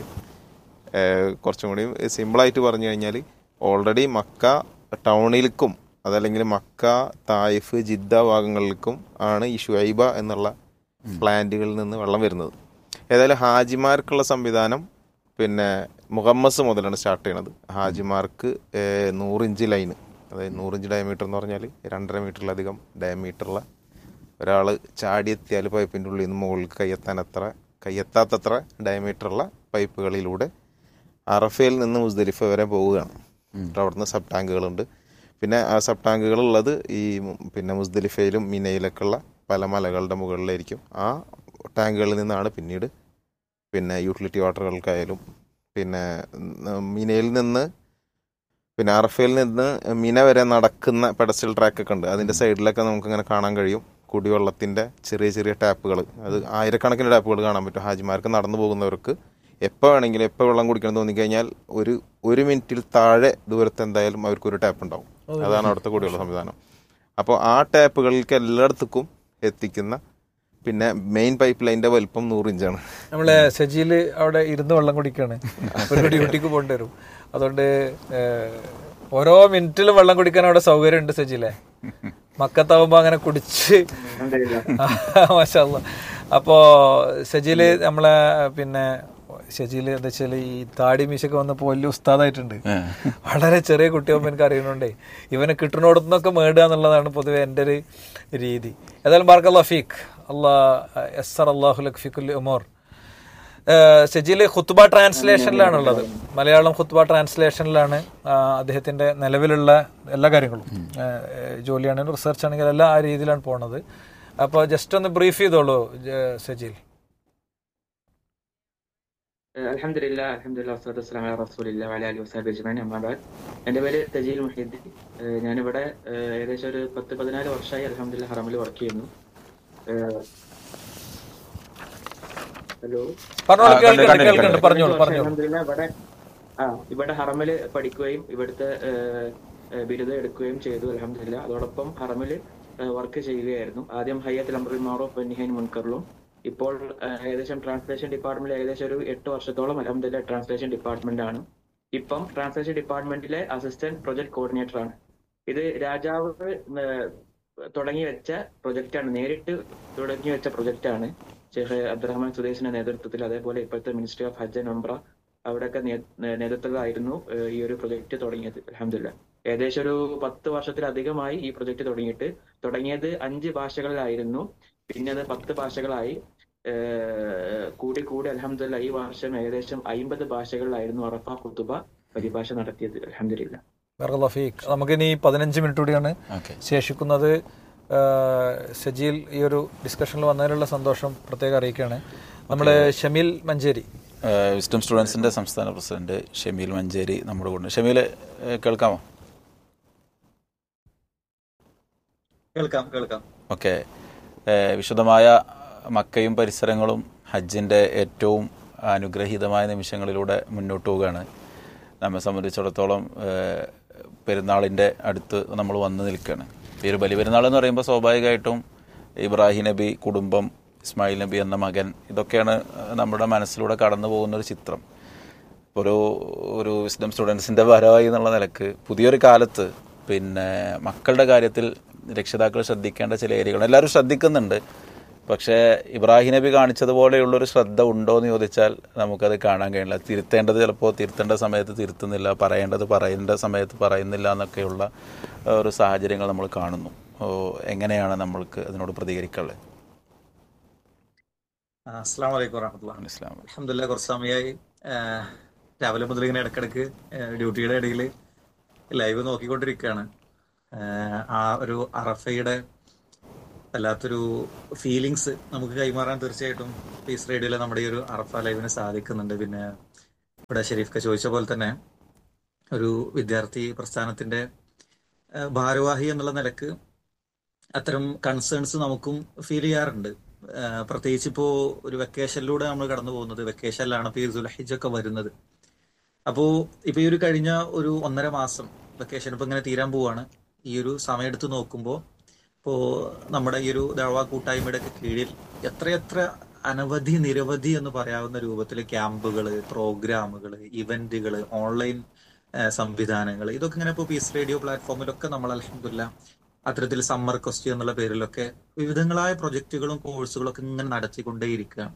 കുറച്ചും കൂടി സിമ്പിളായിട്ട് പറഞ്ഞു കഴിഞ്ഞാൽ ഓൾറെഡി മക്ക ടൗണിലേക്കും അതല്ലെങ്കിൽ മക്ക, തായിഫ്, ജിദ്ദ ഭാഗങ്ങളിലേക്കും ആണ് ഈ ഷുഐബ എന്നുള്ള പ്ലാന്റുകളിൽ നിന്ന് വെള്ളം വരുന്നത്. ഏതായാലും ഹാജിമാർക്കുള്ള സംവിധാനം പിന്നെ മുഹമ്മസ് മുതലാണ് സ്റ്റാർട്ട് ചെയ്യണത്. ഹാജിമാർക്ക് 100 ഇഞ്ച് ലൈന്, അതായത് 100 ഇഞ്ച് ഡയമീറ്റർ എന്ന് പറഞ്ഞാൽ 2.5 മീറ്ററിലധികം ഡയമീറ്ററുള്ള ഒരാൾ ചാടിയെത്തിയാൽ പൈപ്പിൻ്റെ ഉള്ളിൽ നിന്ന് മുകളിൽ കയ്യെത്താത്തത്ര ഡയമീറ്ററുള്ള പൈപ്പുകളിലൂടെ അറഫയിൽ നിന്ന് മുസ്ദലിഫ വരെ പോവുകയാണ്. അവിടുന്ന് സബ് ടാങ്കുകളുണ്ട്. പിന്നെ ആ സബ് ടാങ്കുകളുള്ളത് ഈ പിന്നെ മുസ്ദലിഫയിലും മിനയിലൊക്കെയുള്ള പല മലകളുടെ മുകളിലായിരിക്കും. ആ ടാങ്കുകളിൽ നിന്നാണ് പിന്നീട് പിന്നെ യൂട്ടിലിറ്റി വാട്ടറുകൾക്കായാലും പിന്നെ മിനയിൽ നിന്ന് പിന്നെ അറഫയിൽ നിന്ന് മിന വരെ നടക്കുന്ന പെഡസ്റ്റൽ ട്രാക്കൊക്കെ ഉണ്ട്. അതിൻ്റെ സൈഡിലൊക്കെ നമുക്കിങ്ങനെ കാണാൻ കഴിയും കുടിവെള്ളത്തിൻ്റെ ചെറിയ ചെറിയ ടാപ്പുകൾ. അത് ആയിരക്കണക്കിന് ടാപ്പുകൾ കാണാൻ പറ്റും. ഹാജിമാർക്ക് നടന്നു പോകുന്നവർക്ക് എപ്പോൾ വേണമെങ്കിലും എപ്പോൾ വെള്ളം കുടിക്കണം തോന്നിക്കഴിഞ്ഞാൽ ഒരു മിനിറ്റിൽ താഴെ ദൂരത്ത് എന്തായാലും അവർക്കൊരു ടാപ്പ് ഉണ്ടാവും. അതാണ് അവിടുത്തെ കുടിവെള്ള സംവിധാനം. അപ്പോൾ ആ ടാപ്പുകളിലേക്ക് എല്ലായിടത്തേക്കും എത്തിക്കുന്ന പിന്നെ മെയിൻ പൈപ്പ് ലൈൻ്റെ വലിപ്പം 100 ഇഞ്ചാണ്. നമ്മളെ സജീല് അവിടെ ഇരുന്ന് വെള്ളം കുടിക്കുകയാണ്, ഒരു ഡ്യൂട്ടിക്ക് പോകേണ്ടി വരും. അതുകൊണ്ട് ഓരോ മിനിറ്റിലും വെള്ളം കുടിക്കാൻ അവിടെ സൗകര്യം ഉണ്ട് സജീലെ. മക്കത്താവുമ്പോൾ അങ്ങനെ കുടിച്ച് മാഷാ അല്ലാ. അപ്പോൾ സജീല് നമ്മളെ പിന്നെ ഷജീൽ എന്താ വെച്ചാൽ ഈ താടി മീശൊക്കെ വന്നപ്പോൾ വലിയ ഉസ്താദായിട്ടുണ്ട്. വളരെ ചെറിയ കുട്ടിയാകുമ്പോൾ എനിക്ക് അറിയുന്നുണ്ടേ ഇവനെ കിട്ടുന്നോടത്തുനിന്നൊക്കെ മേടുക എന്നുള്ളതാണ് പൊതുവെ എൻ്റെ ഒരു രീതി. ഏതായാലും ബാറക്കല്ലാഹു ഫീക്ക്, അല്ലാഹു ലക ഫീ കുല്ലി ഉമൂർ. ഷജീൽ ഖുത്ബ ട്രാൻസ്ലേഷനിലാണുള്ളത്, മലയാളം ഖുത്ബ ട്രാൻസ്ലേഷനിലാണ് അദ്ദേഹത്തിൻ്റെ നിലവിലുള്ള എല്ലാ കാര്യങ്ങളും. ജോലിയാണെങ്കിലും റിസർച്ച് ആണെങ്കിലും എല്ലാം ആ രീതിയിലാണ് പോണത്. അപ്പോൾ ജസ്റ്റ് ഒന്ന് ബ്രീഫ് ചെയ്തോളൂ ഷജീൽ. അൽഹംദുലില്ലാഹ് വസ്സലാത്തു വസ്സലാമു അലാ റസൂലില്ലാഹി വഅലാ ആലിഹി വസഹ്ബിഹി അജ്മഈൻ. അമ്മാ ബഅദ്. എൻ്റെ പേര് തജീൽ മുഹീദ്ദീൻ. ഞാനിവിടെ ഏകദേശം ഒരു 10-14 വർഷമായി അൽഹംദുലില്ലാഹ് ഹറമിൽ വർക്ക് ചെയ്യുന്നു. ഹലോ, ഇവിടെ ഹറമിൽ പഠിക്കുകയും ഇവിടുത്തെ ബിരുദം എടുക്കുകയും ചെയ്തു അൽഹംദുലില്ലാഹ്. അതോടൊപ്പം ഹറമിൽ വർക്ക് ചെയ്യുകയായിരുന്നു. ആദ്യം ഹയ്യത്തുൽ അംറുൽ മഅറൂഫ് വന്നഹ്യൻ മുൻകറിലും, ഇപ്പോൾ ഏകദേശം ട്രാൻസ്ലേഷൻ ഡിപ്പാർട്ട്മെന്റിൽ ഏകദേശം ഒരു 8 വർഷത്തോളം അൽഹംദുലില്ലാഹ് ട്രാൻസ്ലേഷൻ ഡിപ്പാർട്ട്മെന്റ് ആണ്. ഇപ്പം ട്രാൻസ്ലേഷൻ ഡിപ്പാർട്ട്മെന്റിലെ അസിസ്റ്റന്റ് പ്രൊജക്ട് കോർഡിനേറ്റർ ആണ്. ഇത് രാജാവ് തുടങ്ങി വെച്ച പ്രൊജക്റ്റാണ്, നേരിട്ട് തുടങ്ങി വെച്ച പ്രൊജക്റ്റാണ്. ഷെയ്ഖ് അബ്ദുറഹ്മാൻ സുദൈസിന്റെ നേതൃത്വത്തിൽ, അതേപോലെ ഇപ്പോഴത്തെ മിനിസ്ട്രി ഓഫ് ഹജ്ജ് ആൻഡ് ഉംറ അവിടെയൊക്കെ നേതൃത്വത്തിലായിരുന്നു ഈ ഒരു പ്രൊജക്ട് തുടങ്ങിയത് അൽഹംദുലില്ലാഹ്. ഏകദേശം ഒരു 10 വർഷത്തിലധികമായി ഈ പ്രൊജക്ട് തുടങ്ങിയത് 5 ഭാഷകളിലായിരുന്നു. പിന്നെ അത് 10 ഭാഷകളായി കൂടി അൽഹംദുലില്ലാഹ് ഈ വർഷം ഏകദേശം 50 ഭാഷകളിലായിരുന്നു അറഫ ഖുതുബ പരിഭാഷ നടത്തിയത് അൽഹംദുലില്ലാഹ്. ബറക്കല്ലാഹു ഫീക്ക്. നമുക്കിനി 15 മിനിറ്റ് കൂടിയാണ് ശേഷിക്കുന്നത്. സജീൽ ഈ ഒരു ഡിസ്കഷനിൽ വന്നതിനുള്ള സന്തോഷം പ്രത്യേകം അറിയിക്കുകയാണ്. നമ്മുടെ ഷമീൽ മഞ്ചേരി, വിസ്ഡം സ്റ്റുഡൻസിന്റെ സംസ്ഥാന പ്രസിഡന്റ് ഷമീൽ മഞ്ചേരി നമ്മുടെ കൂടെ. ഷമീൽ കേൾക്കാമോ? കേൾക്കാം. ഓക്കെ. വിശുദ്ധമായ മക്കയും പരിസരങ്ങളും ഹജ്ജിൻ്റെ ഏറ്റവും അനുഗ്രഹീതമായ നിമിഷങ്ങളിലൂടെ മുന്നോട്ട് പോവുകയാണ്. നമ്മെ സംബന്ധിച്ചിടത്തോളം പെരുന്നാളിൻ്റെ അടുത്ത് നമ്മൾ വന്നു നിൽക്കുകയാണ്. ഈ ഒരു ബലി പെരുന്നാൾ എന്ന് പറയുമ്പോൾ സ്വാഭാവികമായിട്ടും ഇബ്രാഹിം നബി, കുടുംബം, ഇസ്മായിൽ നബി എന്ന മകൻ, ഇതൊക്കെയാണ് നമ്മുടെ മനസ്സിലൂടെ കടന്നു പോകുന്നൊരു ചിത്രം. ഒരു വിസ്ഡം സ്റ്റുഡൻസിൻ്റെ ഭാരവാഹി എന്നുള്ള നിലക്ക് പുതിയൊരു കാലത്ത് പിന്നെ മക്കളുടെ കാര്യത്തിൽ രക്ഷിതാക്കൾ ശ്രദ്ധിക്കേണ്ട ചില ഏരിയകൾ എല്ലാവരും ശ്രദ്ധിക്കുന്നുണ്ട്. പക്ഷേ ഇബ്രാഹിം നബി കാണിച്ചതുപോലെയുള്ളൊരു ശ്രദ്ധ ഉണ്ടോ എന്ന് ചോദിച്ചാൽ നമുക്കത് കാണാൻ കഴിയില്ല. തിരുത്തേണ്ടത് ചിലപ്പോൾ തിരുത്തേണ്ട സമയത്ത് തിരുത്തുന്നില്ല, പറയേണ്ടത് പറയേണ്ട സമയത്ത് പറയുന്നില്ല എന്നൊക്കെയുള്ള ഒരു സാഹചര്യങ്ങൾ നമ്മൾ കാണുന്നു. എങ്ങനെയാണ് നമ്മൾക്ക് അതിനോട് പ്രതികരിക്കാനുള്ളത്? അസ്സലാമു അലൈക്കും വറഹ്മത്തുള്ളാഹി. അൽഹംദുലില്ലാഹ് കുറച്ച് സമയമായി രാവിലെ മുതൽ ഇങ്ങനെ ഇടക്കിടക്ക് ഡ്യൂട്ടിയുടെ ഇടയിൽ ലൈവ് നോക്കിക്കൊണ്ടിരിക്കുകയാണ്. ആ ഒരു അറഫയുടെ വല്ലാത്തൊരു ഫീലിങ്സ് നമുക്ക് കൈമാറാൻ തീർച്ചയായിട്ടും പീസ് റേഡിയോയിൽ നമ്മുടെ ഈ ഒരു അറഫ ലൈവിന് സാധിക്കുന്നുണ്ട്. പിന്നെ ഇവിടെ ഷെരീഫ്ക ചോദിച്ച പോലെ തന്നെ ഒരു വിദ്യാർത്ഥി പ്രസ്ഥാനത്തിന്റെ ഭാരവാഹി എന്നുള്ള നിലക്ക് അത്തരം കൺസേൺസ് നമുക്കും ഫീൽ ചെയ്യാറുണ്ട്. പ്രത്യേകിച്ച് ഇപ്പോൾ ഒരു വെക്കേഷനിലൂടെ നമ്മൾ കടന്നു പോകുന്നത്, വെക്കേഷനിലാണ് ഇപ്പോൾ ഈ ദുൽഹിജ്ജൊക്കെ വരുന്നത്. അപ്പോൾ ഇപ്പോൾ ഈ ഒരു കഴിഞ്ഞ ഒരു 1.5 മാസം വെക്കേഷൻ ഇപ്പോൾ ഇങ്ങനെ തീരാൻ പോവാണ്. ഈ ഒരു സമയം എടുത്ത് നോക്കുമ്പോൾ ഇപ്പോൾ നമ്മുടെ ഈ ഒരു ദഅ്വ കൂട്ടായ്മയുടെ കീഴിൽ എത്രയെത്ര അനവധി നിരവധി എന്ന് പറയാവുന്ന രൂപത്തിൽ ക്യാമ്പുകൾ, പ്രോഗ്രാമുകൾ, ഇവന്റുകൾ, ഓൺലൈൻ സംവിധാനങ്ങൾ, ഇതൊക്കെ ഇങ്ങനെ ഇപ്പോൾ പീസ് റേഡിയോ പ്ലാറ്റ്ഫോമിലൊക്കെ നമ്മൾ അൽഹംദുലില്ലാഹ് അത്തരത്തിൽ സമ്മർ ക്വസ്റ്റ് എന്നുള്ള പേരിലൊക്കെ വിവിധങ്ങളായ പ്രൊജക്റ്റുകളും കോഴ്സുകളും ഒക്കെ ഇങ്ങനെ നടത്തിക്കൊണ്ടേയിരിക്കുകയാണ്.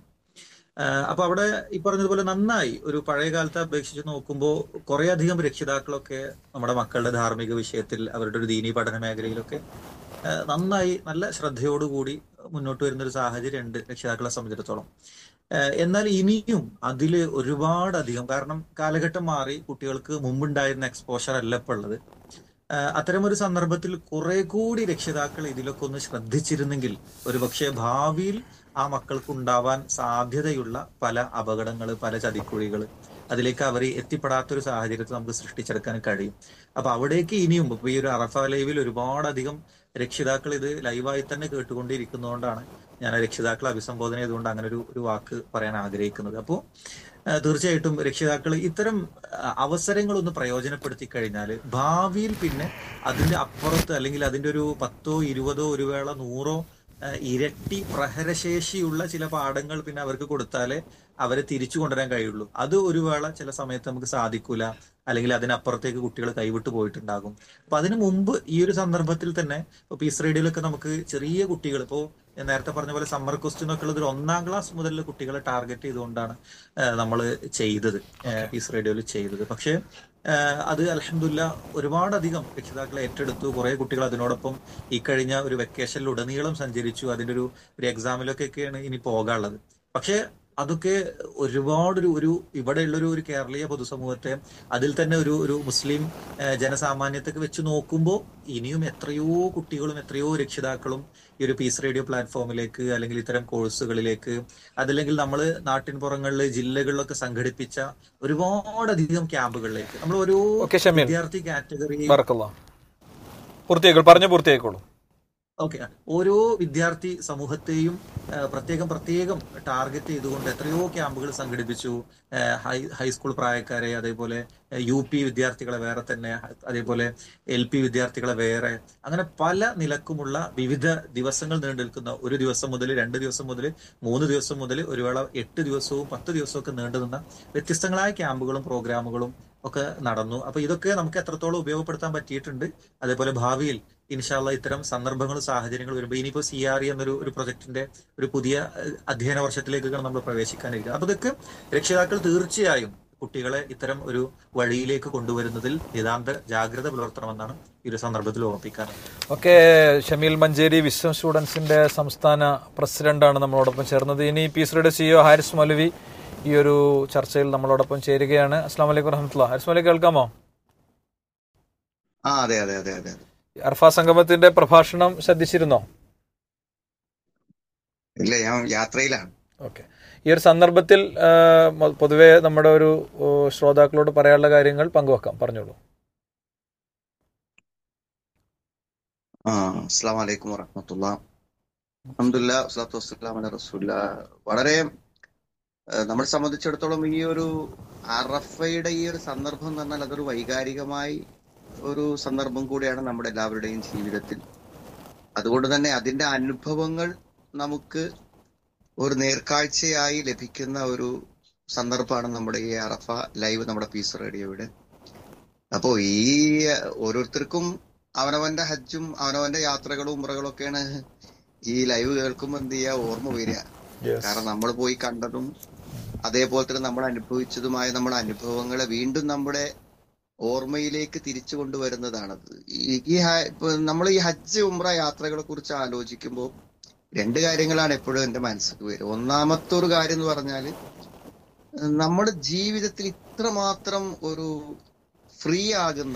അപ്പൊ അവിടെ ഈ പറഞ്ഞതുപോലെ നന്നായി ഒരു പഴയ കാലത്തെ അപേക്ഷിച്ച് നോക്കുമ്പോൾ കുറെ അധികം രക്ഷിതാക്കളൊക്കെ നമ്മുടെ മക്കളുടെ ധാർമ്മിക വിഷയത്തിൽ അവരുടെ ഒരു ദീനീ പഠന മേഖലയിലൊക്കെ നന്നായി നല്ല ശ്രദ്ധയോടുകൂടി മുന്നോട്ട് വരുന്ന ഒരു സാഹചര്യം ഉണ്ട് രക്ഷിതാക്കളെ സംബന്ധിച്ചിടത്തോളം. എന്നാൽ ഇനിയും അതിൽ ഒരുപാടധികം, കാരണം കാലഘട്ടം മാറി, കുട്ടികൾക്ക് മുമ്പുണ്ടായിരുന്ന എക്സ്പോഷർ അല്ല ഇപ്പോൾ ഉള്ളത്. അത്തരമൊരു സന്ദർഭത്തിൽ കുറെ കൂടി രക്ഷിതാക്കൾ ഇതിലൊക്കെ ഒന്ന് ശ്രദ്ധിച്ചിരുന്നെങ്കിൽ ഒരുപക്ഷെ ഭാവിയിൽ ആ മക്കൾക്ക് ഉണ്ടാവാൻ സാധ്യതയുള്ള പല അപകടങ്ങൾ, പല ചതിക്കുഴികൾ, അതിലേക്ക് അവർ എത്തിപ്പെടാത്തൊരു സാഹചര്യത്തിൽ നമുക്ക് സൃഷ്ടിച്ചെടുക്കാൻ കഴിയും. അപ്പൊ അവിടേക്ക് ഇനിയും ഇപ്പൊ ഈ ഒരു അറഫ ലൈവിൽ ഒരുപാടധികം രക്ഷിതാക്കൾ ഇത് ലൈവായി തന്നെ കേട്ടുകൊണ്ടിരിക്കുന്നതുകൊണ്ടാണ് ഞാൻ രക്ഷിതാക്കളെ അഭിസംബോധന ചെയ്തുകൊണ്ട് അങ്ങനെ ഒരു വാക്ക് പറയാൻ ആഗ്രഹിക്കുന്നത്. അപ്പോൾ തീർച്ചയായിട്ടും രക്ഷിതാക്കൾ ഇത്തരം അവസരങ്ങളൊന്ന് പ്രയോജനപ്പെടുത്തി കഴിഞ്ഞാൽ ഭാവിയിൽ പിന്നെ അതിന്റെ അപ്പുറത്ത്, അല്ലെങ്കിൽ അതിന്റെ ഒരു 10ഓ 20ഓ ഒരു വേള 100ഓ ഇരട്ടി പ്രഹരശേഷിയുള്ള ചില പാഠങ്ങൾ പിന്നെ അവർക്ക് കൊടുത്താലേ അവരെ തിരിച്ചു കൊണ്ടുവരാൻ കഴിയുള്ളൂ. അത് ഒരു വേള ചില സമയത്ത് നമുക്ക് സാധിക്കൂല, അല്ലെങ്കിൽ അതിനപ്പുറത്തേക്ക് കുട്ടികൾ കൈവിട്ടു പോയിട്ടുണ്ടാകും. അപ്പൊ അതിനു മുമ്പ് ഈ ഒരു സന്ദർഭത്തിൽ തന്നെ ഇപ്പൊ പീസ് റേഡിയോയിലൊക്കെ നമുക്ക് ചെറിയ കുട്ടികൾ, ഇപ്പോൾ നേരത്തെ പറഞ്ഞ പോലെ സമ്മർ ക്വസ്റ്റ്യൻ ഒക്കെ ഉള്ളത് ഒരു 1ാം ക്ലാസ് മുതലുള്ള കുട്ടികളെ ടാർഗറ്റ് ചെയ്തുകൊണ്ടാണ് നമ്മൾ ചെയ്തത്, പീസ് റേഡിയോയിൽ ചെയ്തത്. പക്ഷെ അത് അൽഹംദുലില്ലാഹ് ഒരുപാടധികം രക്ഷിതാക്കളെ ഏറ്റെടുത്തു. കുറെ കുട്ടികൾ അതിനോടൊപ്പം ഈ കഴിഞ്ഞ ഒരു വെക്കേഷനിൽ ഉടനീളം സഞ്ചരിച്ചു. അതിന്റെ ഒരു എക്സാമിലൊക്കെയാണ് ഇനി പോകാനുള്ളത്. പക്ഷെ അതൊക്കെ ഒരുപാട് ഒരു ഇവിടെയുള്ളൊരു ഒരു കേരളീയ പൊതുസമൂഹത്തെ, അതിൽ തന്നെ ഒരു മുസ്ലിം ജനസാമാന്യത്തൊക്കെ വെച്ച് നോക്കുമ്പോൾ ഇനിയും എത്രയോ കുട്ടികളും എത്രയോ രക്ഷിതാക്കളും ഈ ഒരു പീസ് റേഡിയോ പ്ലാറ്റ്ഫോമിലേക്ക്, അല്ലെങ്കിൽ ഇത്തരം കോഴ്സുകളിലേക്ക്, അതല്ലെങ്കിൽ നമ്മൾ നാട്ടിൻ പുറങ്ങളിൽ ജില്ലകളിലൊക്കെ സംഘടിപ്പിച്ച ഒരുപാടധികം ക്യാമ്പുകളിലേക്ക് നമ്മൾ ഓരോ വിദ്യാർത്ഥി കാറ്റഗറി പൂർത്തിയായിക്കോളൂ. ഓക്കെ, ഓരോ വിദ്യാർത്ഥി സമൂഹത്തെയും പ്രത്യേകം ടാർഗറ്റ് ചെയ്തുകൊണ്ട് എത്രയോ ക്യാമ്പുകൾ സംഘടിപ്പിച്ചു. ഹൈസ്കൂൾ പ്രായക്കാരെ, അതേപോലെ UP വിദ്യാർത്ഥികളെ വേറെ തന്നെ, അതേപോലെ LP വിദ്യാർത്ഥികളെ വേറെ, അങ്ങനെ പല നിലക്കുമുള്ള വിവിധ ദിവസങ്ങൾ നീണ്ടു നിൽക്കുന്ന, 1 ദിവസം മുതൽ 2 ദിവസം മുതൽ 3 ദിവസം മുതൽ ഒരു വേള 8 ദിവസവും 10 ദിവസവും ഒക്കെ നീണ്ടു നിന്ന വ്യത്യസ്തങ്ങളായ ക്യാമ്പുകളും പ്രോഗ്രാമുകളും ഒക്കെ നടന്നു. അപ്പൊ ഇതൊക്കെ നമുക്ക് എത്രത്തോളം ഉപയോഗപ്പെടുത്താൻ പറ്റിയിട്ടുണ്ട്, അതേപോലെ ഭാവിയിൽ ഇൻഷാ അല്ലാഹ് ഇത്തരം സന്ദർഭങ്ങളും സാഹചര്യങ്ങളും വരുമ്പോൾ ഇനിയിപ്പോൾ CRE എന്നൊരു പ്രൊജക്ടിന്റെ ഒരു പുതിയ അധ്യയന വർഷത്തിലേക്കാണ് നമ്മൾ പ്രവേശിക്കാനിരിക്കുക. അപ്പൊ ഇതൊക്കെ രക്ഷിതാക്കൾ തീർച്ചയായും കുട്ടികളെ ഇത്തരം ഒരു വഴിയിലേക്ക് കൊണ്ടുവരുന്നതിൽ നിതാന്ത ജാഗ്രത പുലർത്തണമെന്നാണ് ഈ ഒരു സന്ദർഭത്തിൽ ഓർമ്മിപ്പിക്കാറുള്ളത്. ഓക്കെ, ഷമീൽ മഞ്ചേരി വിശ്വം സ്റ്റുഡൻസിന്റെ സംസ്ഥാന പ്രസിഡന്റാണ് നമ്മളോടൊപ്പം ചേർന്നത്. ഇനി പീസ് റേഡിയോ CEO ഹാരിസ് മൗലവി ഈ ഒരു ചർച്ചയിൽ നമ്മളോടൊപ്പം ചേരുകയാണ്. അസ്സലാമു അലൈക്കും വറഹ്മത്തുള്ളാഹി. ഹാരിസ് മൗലവി കേൾക്കാമോ? അതെ. അർഫ സംഗമത്തിന്റെ പ്രഭാഷണം ശ്രദ്ധിച്ചിരുന്നോ? ഇല്ല, ഞാൻ യാത്രയിലാണ്. ഓക്കെ, ഈ ഒരു സന്ദർഭത്തിൽ പൊതുവെ നമ്മുടെ ഒരു ശ്രോതാക്കളോട് പറയാനുള്ള കാര്യങ്ങൾ പങ്കുവെക്കാം, പറഞ്ഞോളൂ. അസ്സലാമു അലൈക്കും വറഹ്മത്തുള്ളാഹി. അൽഹംദുലില്ലാഹ് വസ്സലാത്തു വസ്സലാമു അലാ റസൂലില്ലാഹ്. വളരെ നമ്മളെ സംബന്ധിച്ചിടത്തോളം ഈ ഒരു അറഫയുടെ ഈ ഒരു സന്ദർഭം എന്ന് പറഞ്ഞാൽ അതൊരു വൈകാരികമായി ഒരു സന്ദർഭം കൂടിയാണ് നമ്മുടെ എല്ലാവരുടെയും ജീവിതത്തിൽ. അതുകൊണ്ട് തന്നെ അതിന്റെ അനുഭവങ്ങൾ നമുക്ക് ഒരു നേർക്കാഴ്ചയായി ലഭിക്കുന്ന ഒരു സന്ദർഭമാണ് നമ്മുടെ ഈ അറഫ ലൈവ്, നമ്മുടെ പീസ് റേഡിയോയുടെ. അപ്പോ ഈ ഓരോരുത്തർക്കും അവനവന്റെ ഹജ്ജും അവനവന്റെ യാത്രകളും ഉംറകളും ഒക്കെയാണ് ഈ ലൈവ് കേൾക്കുമ്പോൾ എന്ത് ചെയ്യാ ഓർമ്മ വരിക. കാരണം നമ്മൾ പോയി കണ്ടതും അതേപോലെ തന്നെ നമ്മൾ അനുഭവിച്ചതുമായ നമ്മുടെ അനുഭവങ്ങളെ വീണ്ടും നമ്മുടെ ഓർമ്മയിലേക്ക് തിരിച്ചു കൊണ്ടുവരുന്നതാണത്. നമ്മൾ ഈ ഹജ്ജ് ഉംറ യാത്രകളെ കുറിച്ച് ആലോചിക്കുമ്പോൾ രണ്ട് കാര്യങ്ങളാണ് എപ്പോഴും എന്റെ മനസ്സിലേക്ക് വരിക. ഒന്നാമത്തെ ഒരു കാര്യം എന്ന് പറഞ്ഞാല് നമ്മുടെ ജീവിതത്തിൽ ഇത്രമാത്രം ഒരു ഫ്രീ ആകുന്ന,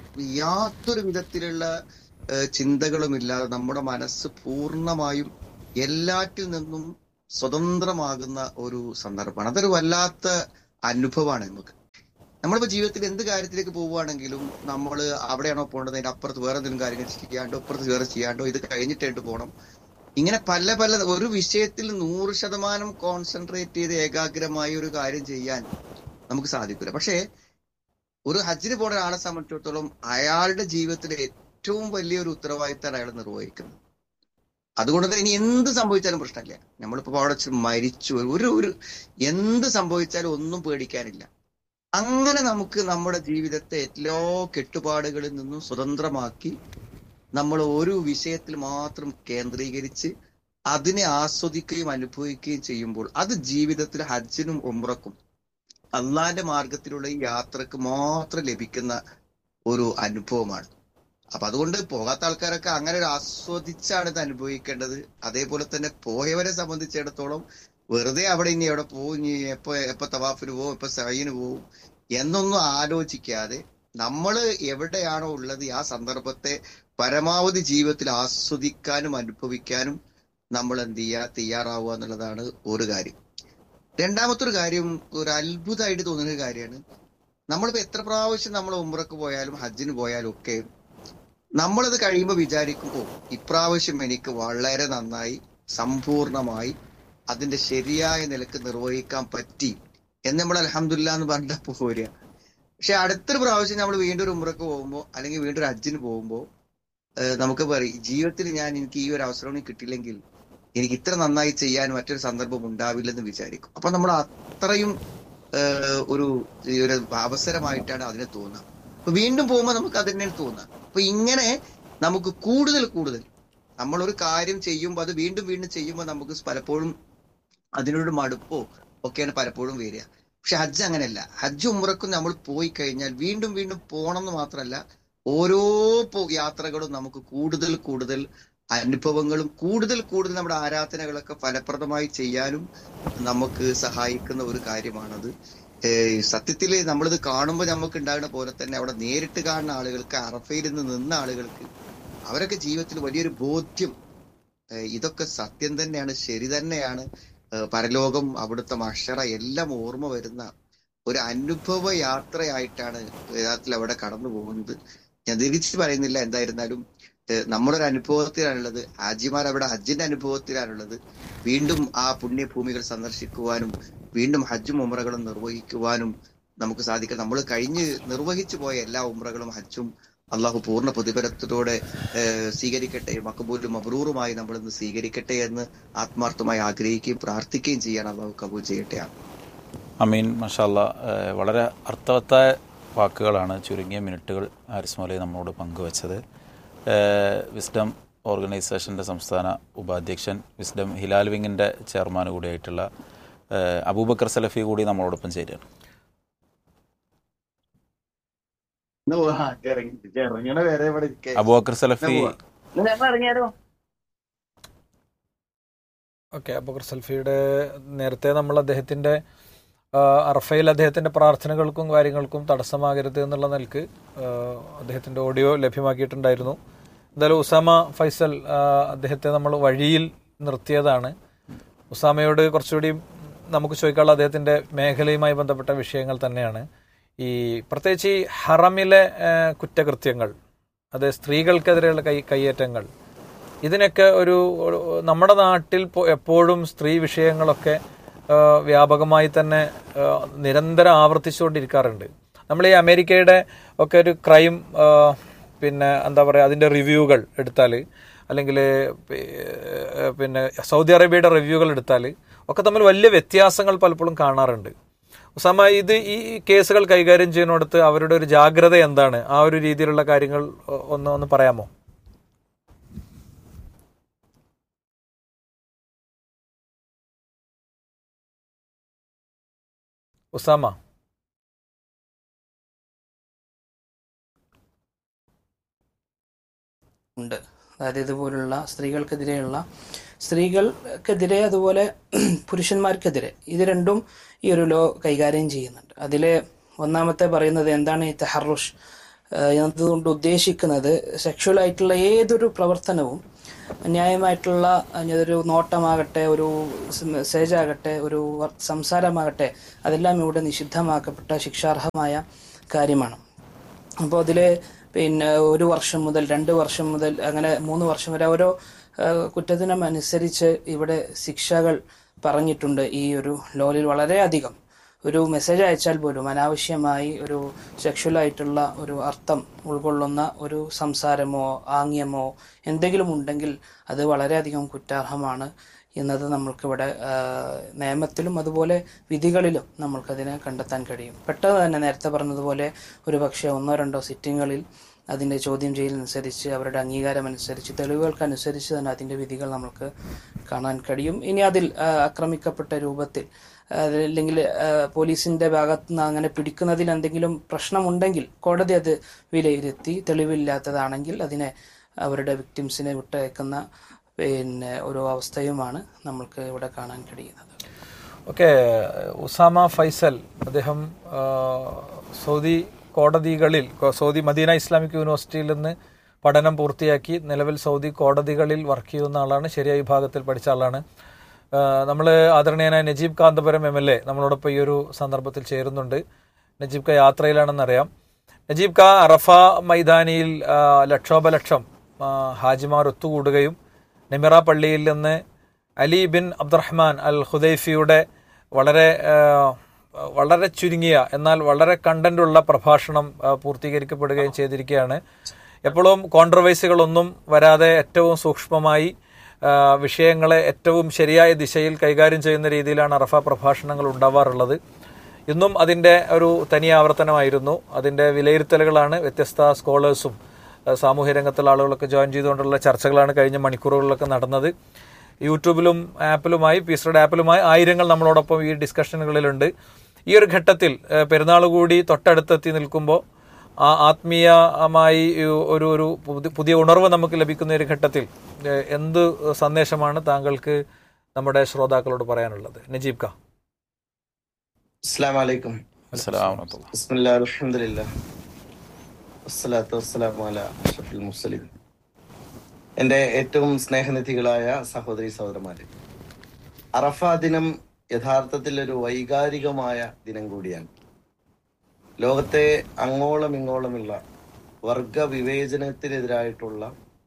യാതൊരു വിധത്തിലുള്ള ചിന്തകളുമില്ലാതെ നമ്മുടെ മനസ്സ് പൂർണ്ണമായും എല്ലാറ്റിൽ നിന്നും സ്വതന്ത്രമാകുന്ന ഒരു സന്ദർഭമാണ്. അതൊരു വല്ലാത്ത അനുഭവമാണ് നമുക്ക്. നമ്മളിപ്പോ ജീവിതത്തിൽ എന്ത് കാര്യത്തിലേക്ക് പോവുകയാണെങ്കിലും നമ്മൾ അവിടെയാണോ പോകേണ്ടത്, അതിന്റെ അപ്പുറത്ത് വേറെ എന്തെങ്കിലും കാര്യങ്ങൾ ചെയ്യാണ്ടോ, അപ്പുറത്ത് വേറെ ചെയ്യാണ്ടോ, ഇത് കഴിഞ്ഞിട്ടായിട്ട് പോകണം, ഇങ്ങനെ പല പല ഒരു വിഷയത്തിൽ 100% കോൺസെൻട്രേറ്റ് ചെയ്ത് ഏകാഗ്രമായി ഒരു കാര്യം ചെയ്യാൻ നമുക്ക് സാധിക്കില്ല. പക്ഷേ ഒരു ഹജ്ജിന് പോണ ഒരാളെ സംബന്ധിച്ചിടത്തോളം അയാളുടെ ജീവിതത്തിലെ ഏറ്റവും വലിയൊരു ഉത്തരവാദിത്തമാണ് അയാൾ നിർവഹിക്കുന്നത്. അതുകൊണ്ട് തന്നെ ഇനി എന്ത് സംഭവിച്ചാലും പ്രശ്നമില്ല. നമ്മളിപ്പോ അവിടെ മരിച്ചു, ഒരു എന്ത് സംഭവിച്ചാലും ഒന്നും പേടിക്കാനില്ല. അങ്ങനെ നമുക്ക് നമ്മുടെ ജീവിതത്തെ എല്ലാ കെട്ടുപാടുകളിൽ നിന്നും സ്വതന്ത്രമാക്കി നമ്മൾ ഒരു വിഷയത്തിൽ മാത്രം കേന്ദ്രീകരിച്ച് അതിനെ ആസ്വദിക്കുകയും അനുഭവിക്കുകയും ചെയ്യുമ്പോൾ അത് ജീവിതത്തിൽ ഹജ്ജിനും ഉംറക്കും അള്ളാന്റെ മാർഗത്തിലുള്ള ഈ യാത്രക്ക് മാത്രം ലഭിക്കുന്ന ഒരു അനുഭവമാണ്. അപ്പൊ അതുകൊണ്ട് പോകാത്ത ആൾക്കാരൊക്കെ അങ്ങനെ ഒരു ആസ്വദിച്ചാണ് ഇത് അനുഭവിക്കേണ്ടത്. അതേപോലെ തന്നെ പോയവരെ സംബന്ധിച്ചിടത്തോളം വെറുതെ അവിടെ ഇനി എവിടെ പോകും, ഇനി എപ്പോ തവാഫിന് പോകും, എപ്പോ സഅയിന് പോകും എന്നൊന്നും ആലോചിക്കാതെ നമ്മൾ എവിടെയാണോ ഉള്ളത് ആ സന്ദർഭത്തെ പരമാവധി ജീവിതത്തിൽ ആസ്വദിക്കാനും അനുഭവിക്കാനും നമ്മൾ എന്ത് ചെയ്യുക, തയ്യാറാവുക എന്നുള്ളതാണ് ഒരു കാര്യം. രണ്ടാമത്തെ ഒരു കാര്യം, ഒരു അത്ഭുതമായിട്ട് തോന്നുന്ന കാര്യമാണ്, നമ്മളിപ്പോ എത്ര പ്രാവശ്യം നമ്മൾ ഉംറക്ക് പോയാലും ഹജ്ജിന് പോയാലും ഒക്കെ നമ്മളത് കഴിയുമ്പോൾ വിചാരിക്കുമ്പോൾ ഇപ്രാവശ്യം എനിക്ക് വളരെ നന്നായി സമ്പൂർണമായി അതിന്റെ ശരിയായ നിലക്ക് നിർവഹിക്കാൻ പറ്റി എന്ന് നമ്മൾ അൽഹംദുലില്ലാ എന്ന് പറഞ്ഞിട്ട് പോരുക. പക്ഷെ അടുത്തൊരു പ്രാവശ്യം നമ്മൾ വീണ്ടും ഒരു ഉംറക്ക് പോകുമ്പോൾ അല്ലെങ്കിൽ വീണ്ടും ഒരു ഹജ്ജിന് പോകുമ്പോൾ നമുക്ക് പറയും, ജീവിതത്തിൽ എനിക്ക് ഈ ഒരു അവസരം കിട്ടിയില്ലെങ്കിൽ എനിക്ക് ഇത്ര നന്നായി ചെയ്യാൻ മറ്റൊരു സന്ദർഭം ഉണ്ടാവില്ലെന്ന് വിചാരിക്കും. അപ്പൊ നമ്മൾ അത്രയും ഒരു അവസരമായിട്ടാണ് അതിനെ തോന്നുക. അപ്പൊ വീണ്ടും പോകുമ്പോൾ നമുക്ക് അത് തന്നെയാണ് തോന്നുക. അപ്പൊ ഇങ്ങനെ നമുക്ക് കൂടുതൽ നമ്മളൊരു കാര്യം ചെയ്യുമ്പോൾ അത് വീണ്ടും വീണ്ടും ചെയ്യുമ്പോൾ നമുക്ക് പലപ്പോഴും അതിനൊരു മടുപ്പോ ഒക്കെയാണ് പലപ്പോഴും വരിക. പക്ഷെ ഹജ്ജ് അങ്ങനെയല്ല. ഹജ്ജ് ഉംറക്കും നമ്മൾ പോയി കഴിഞ്ഞാൽ വീണ്ടും വീണ്ടും പോകണം എന്ന് മാത്രമല്ല, ഓരോ യാത്രകളും നമുക്ക് കൂടുതൽ അനുഭവങ്ങളും കൂടുതൽ നമ്മുടെ ആരാധനകളൊക്കെ ഫലപ്രദമായി ചെയ്യാനും നമുക്ക് സഹായിക്കുന്ന ഒരു കാര്യമാണത്. സത്യത്തിൽ നമ്മളിത് കാണുമ്പോൾ നമുക്ക് ഉണ്ടാകുന്ന പോലെ തന്നെ അവിടെ നേരിട്ട് കാണുന്ന ആളുകൾക്ക്, അറഫയിൽ നിന്ന ആളുകൾക്ക്, അവരൊക്കെ ജീവിതത്തിൽ വലിയൊരു ബോധ്യം, ഇതൊക്കെ സത്യം തന്നെയാണ്, ശരി തന്നെയാണ്, പരലോകം, അവിടുത്തെ മഹ്ശറ എല്ലാം ഓർമ്മ വരുന്ന ഒരു അനുഭവ യാത്രയായിട്ടാണ് യഥാർത്ഥത്തിൽ അവിടെ കടന്നു പോകുന്നത്. ഞാൻ തിരിച്ചു പറയുന്നില്ല. എന്തായിരുന്നാലും നമ്മളൊരു അനുഭവത്തിലാണുള്ളത്. ഹാജിമാർ അവിടെ ഹജ്ജിന്റെ അനുഭവത്തിലാണുള്ളത്. വീണ്ടും ആ പുണ്യഭൂമികൾ സന്ദർശിക്കുവാനും വീണ്ടും ഹജ്ജും ഉംറകളും നിർവഹിക്കുവാനും നമുക്ക് സാധിക്കും. നമ്മൾ നിർവഹിച്ചു പോയ എല്ലാ ഉംറകളും ഹജ്ജും അള്ളാഹു പൂർണ്ണ പ്രതിഫലത്തോടെ സ്വീകരിക്കട്ടെ, മഖബൂലും മബ്രൂറുമായി നമ്മൾ ഇന്ന് സ്വീകരിക്കട്ടെ എന്ന് ആത്മാർത്ഥമായി ആഗ്രഹിക്കുകയും പ്രാർത്ഥിക്കുകയും ചെയ്യാൻ അള്ളാഹു കബൂൽ ചെയ്യട്ടെ. അമീൻ. മാഷാ അല്ലാഹ്. വളരെ അർത്ഥവത്തായ വാക്കുകളാണ് ചുരുങ്ങിയ മിനിറ്റുകൾ ഹാരിസ് മൗലവി നമ്മളോട് പങ്കുവച്ചത്. വിസ്ഡം ഓർഗനൈസേഷൻ്റെ സംസ്ഥാന ഉപാധ്യക്ഷൻ, വിസ്ഡം ഹിലാൽ വിങ്ങിൻ്റെ ചെയർമാൻ കൂടിയായിട്ടുള്ള അബൂബക്കർ സലഫി കൂടി നമ്മളോടൊപ്പം ചേരുകയാണ്. അബൂബക്കർ സലഫി. ഓക്കെ, അബൂബക്കർ സലഫിയുടെ നേരത്തെ നമ്മൾ അദ്ദേഹത്തിൻ്റെ അറഫയിൽ അദ്ദേഹത്തിൻ്റെ പ്രാർത്ഥനകൾക്കും കാര്യങ്ങൾക്കും തടസ്സമാകരുത് എന്നുള്ള നിലക്ക് അദ്ദേഹത്തിൻ്റെ ഓഡിയോ ലഭ്യമാക്കിയിട്ടുണ്ടായിരുന്നു. എന്തായാലും ഉസാമ ഫൈസൽ അദ്ദേഹത്തെ നമ്മൾ വഴിയിൽ നിർത്തിയതാണ്. ഉസാമയോട് കുറച്ചുകൂടി നമുക്ക് ചോദിക്കാനുള്ള അദ്ദേഹത്തിൻ്റെ മേഖലയുമായി ബന്ധപ്പെട്ട വിഷയങ്ങൾ തന്നെയാണ്. ഈ പ്രത്യേകിച്ച് ഈ ഹറമിലെ കുറ്റകൃത്യങ്ങൾ, അത് സ്ത്രീകൾക്കെതിരെയുള്ള കയ്യേറ്റങ്ങൾ, ഇതിനൊക്കെ ഒരു നമ്മുടെ നാട്ടിൽ എപ്പോഴും സ്ത്രീ വിഷയങ്ങളൊക്കെ വ്യാപകമായി തന്നെ നിരന്തരം ആവർത്തിച്ചുകൊണ്ടിരിക്കാറുണ്ട്. നമ്മൾ ഈ അമേരിക്കയുടെ ഒക്കെ ഒരു ക്രൈം പിന്നെ എന്താ പറയുക, അതിൻ്റെ റിവ്യൂകൾ എടുത്താൽ, അല്ലെങ്കിൽ പിന്നെ സൗദി അറേബ്യയുടെ റിവ്യൂകൾ എടുത്താൽ ഒക്കെ തമ്മിൽ വലിയ വ്യത്യാസങ്ങൾ പലപ്പോഴും കാണാറുണ്ട്. ഉസാമ, ഈ കേസുകൾ കൈകാര്യം ചെയ്യുന്നിടത്ത് അവരുടെ ഒരു ജാഗ്രത എന്താണ്? ആ ഒരു രീതിയിലുള്ള കാര്യങ്ങൾ ഒന്ന് പറയാമോ? ഉസാമ. ഉണ്ട്. അതായത് ഇതുപോലുള്ള സ്ത്രീകൾക്കെതിരെ അതുപോലെ പുരുഷന്മാർക്കെതിരെ ഇത് രണ്ടും ഈ ഒരു ലോ കൈകാര്യം ചെയ്യുന്നുണ്ട്. അതിൽ ഒന്നാമത്തെ പറയുന്നത് എന്താണ് ഈ തഹറുഷ് എന്നതുകൊണ്ട് ഉദ്ദേശിക്കുന്നത്, സെക്ഷുവൽ ആയിട്ടുള്ള ഏതൊരു പ്രവർത്തനവും ന്യായമായിട്ടുള്ള ഒരു നോട്ടമാകട്ടെ, ഒരു മെസ്സേജ് ആകട്ടെ, ഒരു സംസാരമാകട്ടെ, അതെല്ലാം ഇവിടെ നിഷിദ്ധമാക്കപ്പെട്ട ശിക്ഷാർഹമായ കാര്യമാണ്. അപ്പോൾ അതിൽ പിന്നെ 1 വർഷം മുതൽ 2 വർഷം മുതൽ അങ്ങനെ 3 വർഷം വരെ ഓരോ കുറ്റത്തിനും അനുസരിച്ച് ഇവിടെ ശിക്ഷകൾ പറഞ്ഞിട്ടുണ്ട്. ഈ ഒരു ലോയിൽ വളരെയധികം ഒരു മെസ്സേജ് അയച്ചാൽ പോലും അനാവശ്യമായി ഒരു സെക്ഷുവൽ ആയിട്ടുള്ള ഒരു അർത്ഥം ഉൾക്കൊള്ളുന്ന ഒരു സംസാരമോ ആംഗ്യമോ എന്തെങ്കിലും ഉണ്ടെങ്കിൽ അത് വളരെയധികം കുറ്റാർഹമാണ് എന്നത് നമ്മൾക്കിവിടെ നിയമത്തിലും അതുപോലെ വിധികളിലും നമ്മൾക്കതിനെ കണ്ടെത്താൻ കഴിയും. പെട്ടെന്ന് തന്നെ നേരത്തെ പറഞ്ഞതുപോലെ ഒരു പക്ഷേ 1-2 സിറ്റിങ്ങുകളിൽ അതിൻ്റെ ചോദ്യം ചെയ്യലനുസരിച്ച്, അവരുടെ അംഗീകാരം അനുസരിച്ച്, തെളിവുകൾക്കനുസരിച്ച് തന്നെ അതിൻ്റെ വിധികൾ നമുക്ക് കാണാൻ കഴിയും. ഇനി അതിൽ ആക്രമിക്കപ്പെട്ട രൂപത്തിൽ അല്ലെങ്കിൽ പോലീസിൻ്റെ ഭാഗത്ത് നിന്ന് അങ്ങനെ പിടിക്കുന്നതിൽ എന്തെങ്കിലും പ്രശ്നമുണ്ടെങ്കിൽ കോടതി അത് വിലയിരുത്തി തെളിവില്ലാത്തതാണെങ്കിൽ അതിനെ അവരുടെ വിക്ടിംസിനെ വിട്ടയക്കുന്ന ഒരു അവസ്ഥയുമാണ് നമ്മൾക്ക് ഇവിടെ കാണാൻ കഴിയുന്നത്. ഓക്കെ, ഉസാമ ഫൈസൽ അദ്ദേഹം സൗദി കോടതികളിൽ, സൗദി മദീന ഇസ്ലാമിക് യൂണിവേഴ്സിറ്റിയിൽ നിന്ന് പഠനം പൂർത്തിയാക്കി നിലവിൽ സൗദി കോടതികളിൽ വർക്ക് ചെയ്യുന്ന ആളാണ്, ശരിയായ വിഭാഗത്തിൽ പഠിച്ച ആളാണ്. നമ്മൾ ആദരണീയനായ നജീബ് കാന്തപുരം MLA നമ്മളോടൊപ്പം ഈ ഒരു സന്ദർഭത്തിൽ ചേരുന്നുണ്ട്. നജീബ് ക യാത്രയിലാണെന്നറിയാം. നജീബ് ക അറഫ മൈതാനിയിൽ ലക്ഷോപലക്ഷം ഹാജിമാർ ഒത്തുകൂടുകയും നെമിറ പള്ളിയിൽ നിന്ന് അലി ബിൻ അബ്ദുറഹ്മാൻ അൽ ഖുദൈഫിയുടെ വളരെ ചുരുങ്ങിയ എന്നാൽ വളരെ കണ്ടന്റുള്ള പ്രഭാഷണം പൂർത്തീകരിക്കപ്പെടുകയും ചെയ്തിരിക്കുകയാണ്. എപ്പോഴും കോൺട്രവേഴ്സികളൊന്നും വരാതെ ഏറ്റവും സൂക്ഷ്മമായി വിഷയങ്ങളെ ഏറ്റവും ശരിയായ ദിശയിൽ കൈകാര്യം ചെയ്യുന്ന രീതിയിലാണ് അറഫ പ്രഭാഷണങ്ങൾ ഉണ്ടാവാറുള്ളത്. ഇന്നും അതിൻ്റെ ഒരു തനി ആവർത്തനമായിരുന്നു. അതിൻ്റെ വിലയിരുത്തലുകളാണ് വ്യത്യസ്ത സ്കോളേഴ്സും സാമൂഹ്യ രംഗത്തുള്ള ആളുകളൊക്കെ ജോയിൻ ചെയ്തുകൊണ്ടുള്ള ചർച്ചകളാണ് കഴിഞ്ഞ മണിക്കൂറുകളിലൊക്കെ നടന്നത്. യൂട്യൂബിലും ആപ്പിലുമായി, പീസ്റഡ് ആപ്പിലുമായി ആയിരങ്ങൾ നമ്മളോടൊപ്പം ഈ ഡിസ്കഷനുകളിലുണ്ട്. ഈ ഒരു ഘട്ടത്തിൽ പെരുന്നാൾ കൂടി തൊട്ടടുത്തെത്തി നിൽക്കുമ്പോൾ ആത്മീയമായി ഒരു പുതിയ ഉണർവ് നമുക്ക് ലഭിക്കുന്ന ഒരു ഘട്ടത്തിൽ എന്ത് സന്ദേശമാണ് താങ്കൾക്ക് നമ്മുടെ ശ്രോതാക്കളോട് പറയാനുള്ളത്? നജീബ് ക. അസ്സലാമു അലൈക്കും. ബിസ്മില്ലാഹിർ അൽഹംദുലില്ലാഹ് വസ്സലാത്തു വസ്സലാമു അലാ അഷ്റഫിൽ മുർസലീൻ. എൻ്റെ ഏറ്റവും സ്നേഹനിധികളായ സഹോദരി സഹോദരന്മാരെ, അറഫ ദിനം യഥാർത്ഥത്തിൽ ഒരു വൈകാരികമായ ദിനം കൂടിയാണ്. ലോകത്തെ അങ്ങോളം ഇങ്ങോളമുള്ള വർഗ വിവേചനത്തിനെതിരായിട്ടുള്ള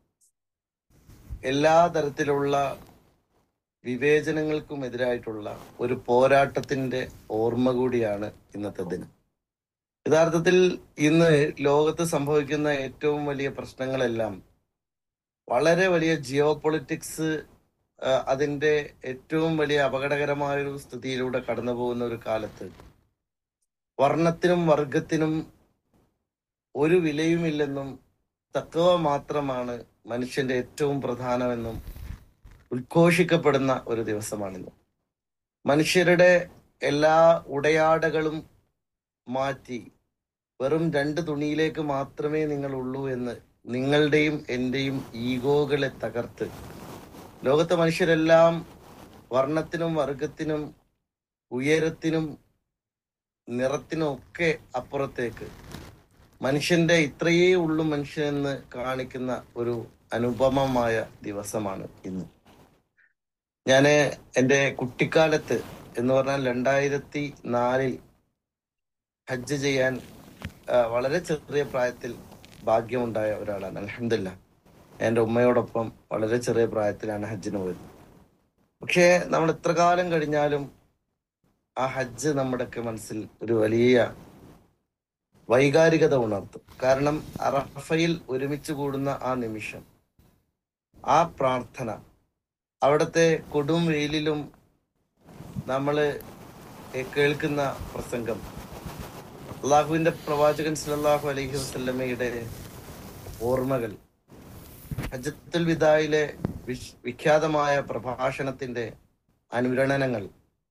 എല്ലാ തരത്തിലുള്ള വിവേചനങ്ങൾക്കും എതിരായിട്ടുള്ള ഒരു പോരാട്ടത്തിന്റെ ഓർമ്മ കൂടിയാണ് ഇന്നത്തെ ദിനം. യഥാർത്ഥത്തിൽ ഇന്ന് ലോകത്ത് സംഭവിക്കുന്ന ഏറ്റവും വലിയ പ്രശ്നങ്ങളെല്ലാം വളരെ വലിയ ജിയോ പൊളിറ്റിക്സ് അതിന്റെ ഏറ്റവും വലിയ അപകടകരമായൊരു സ്ഥിതിയിലൂടെ കടന്നു പോകുന്ന ഒരു കാലത്ത് വർണ്ണത്തിനും വർഗത്തിനും ഒരു വിലയുമില്ലെന്നും തഖ്വ മാത്രമാണ് മനുഷ്യന്റെ ഏറ്റവും പ്രധാനമെന്നും ഉദ്ഘോഷിക്കപ്പെടുന്ന ഒരു ദിവസമാണിന്ന്. മനുഷ്യരുടെ എല്ലാ ഉടയാടകളും മാറ്റി വെറും 2 തുണിയിലേക്ക് മാത്രമേ നിങ്ങളുള്ളൂ എന്ന് നിങ്ങളുടെയും എന്റെയും ഈഗോകളെ തകർത്ത് ലോകത്തെ മനുഷ്യരെല്ലാം വർണ്ണത്തിനും വർഗത്തിനും ഉയരത്തിനും നിറത്തിനും ഒക്കെ അപ്പുറത്തേക്ക് മനുഷ്യന്റെ ഇത്രയേ ഉള്ളൂ മനുഷ്യനെന്ന് കാണിക്കുന്ന ഒരു അനുപമമായ ദിവസമാണ് ഇന്ന്. ഞാൻ എൻ്റെ കുട്ടിക്കാലത്ത് എന്ന് പറഞ്ഞാൽ 2004 ഹജ്ജ് ചെയ്യാൻ വളരെ ചെറിയ പ്രായത്തിൽ ഭാഗ്യമുണ്ടായ ഒരാളാണ്. അൽഹംദുലില്ലാഹ് എൻ്റെ ഉമ്മയോടൊപ്പം വളരെ ചെറിയ പ്രായത്തിലാണ് ഹജ്ജിന് പോയത്. പക്ഷേ നമ്മൾ എത്ര കാലം കഴിഞ്ഞാലും ആ ഹജ്ജ് നമ്മുടെയൊക്കെ മനസ്സിൽ ഒരു വലിയ വൈകാരികത ഉണർത്തും. കാരണം അറഫയിൽ ഒരുമിച്ച് കൂടുന്ന ആ നിമിഷം, ആ പ്രാർത്ഥന, അവിടുത്തെ കൊടും വെയിലിലും നമ്മൾ കേൾക്കുന്ന പ്രസംഗം, അള്ളാഹുവിന്റെ പ്രവാചകൻ സല്ലല്ലാഹു അലൈഹി വസല്ലമയുടെ ഓർമ്മകൾ, ഹജ്ജത്തുൽ വിദായിലെ വിഖ്യാതമായ പ്രഭാഷണത്തിന്റെ അനുരണനങ്ങൾ,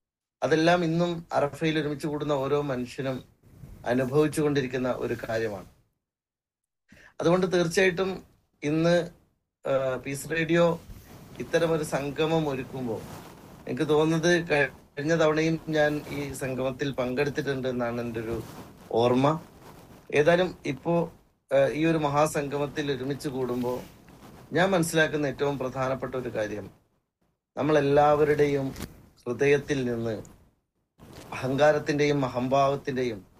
അതെല്ലാം ഇന്നും അറഫയിൽ ഒരുമിച്ച് കൂടുന്ന ഓരോ മനുഷ്യനും അനുഭവിച്ചു കൊണ്ടിരിക്കുന്ന ഒരു കാര്യമാണ്. അതുകൊണ്ട് തീർച്ചയായിട്ടും ഇന്ന് പീസ് റേഡിയോ ഇത്തരം ഒരു സംഗമം ഒരുക്കുമ്പോൾ എനിക്ക് തോന്നുന്നത് കഴിഞ്ഞ തവണയും ഞാൻ ഈ സംഗമത്തിൽ പങ്കെടുത്തിട്ടുണ്ട് എന്നാണ് എൻ്റെ ഒരു ഓർമ്മ. ഏതായാലും ഇപ്പോ ഈ ഒരു മഹാസംഗമത്തിൽ ഒരുമിച്ച് കൂടുമ്പോൾ ഞാൻ മനസ്സിലാക്കുന്ന ഏറ്റവും പ്രധാനപ്പെട്ട ഒരു കാര്യം, നമ്മളെല്ലാവരുടെയും ഹൃദയത്തിൽ നിന്ന് അഹങ്കാരത്തിന്റെയും അഹംഭാവത്തിന്റെയും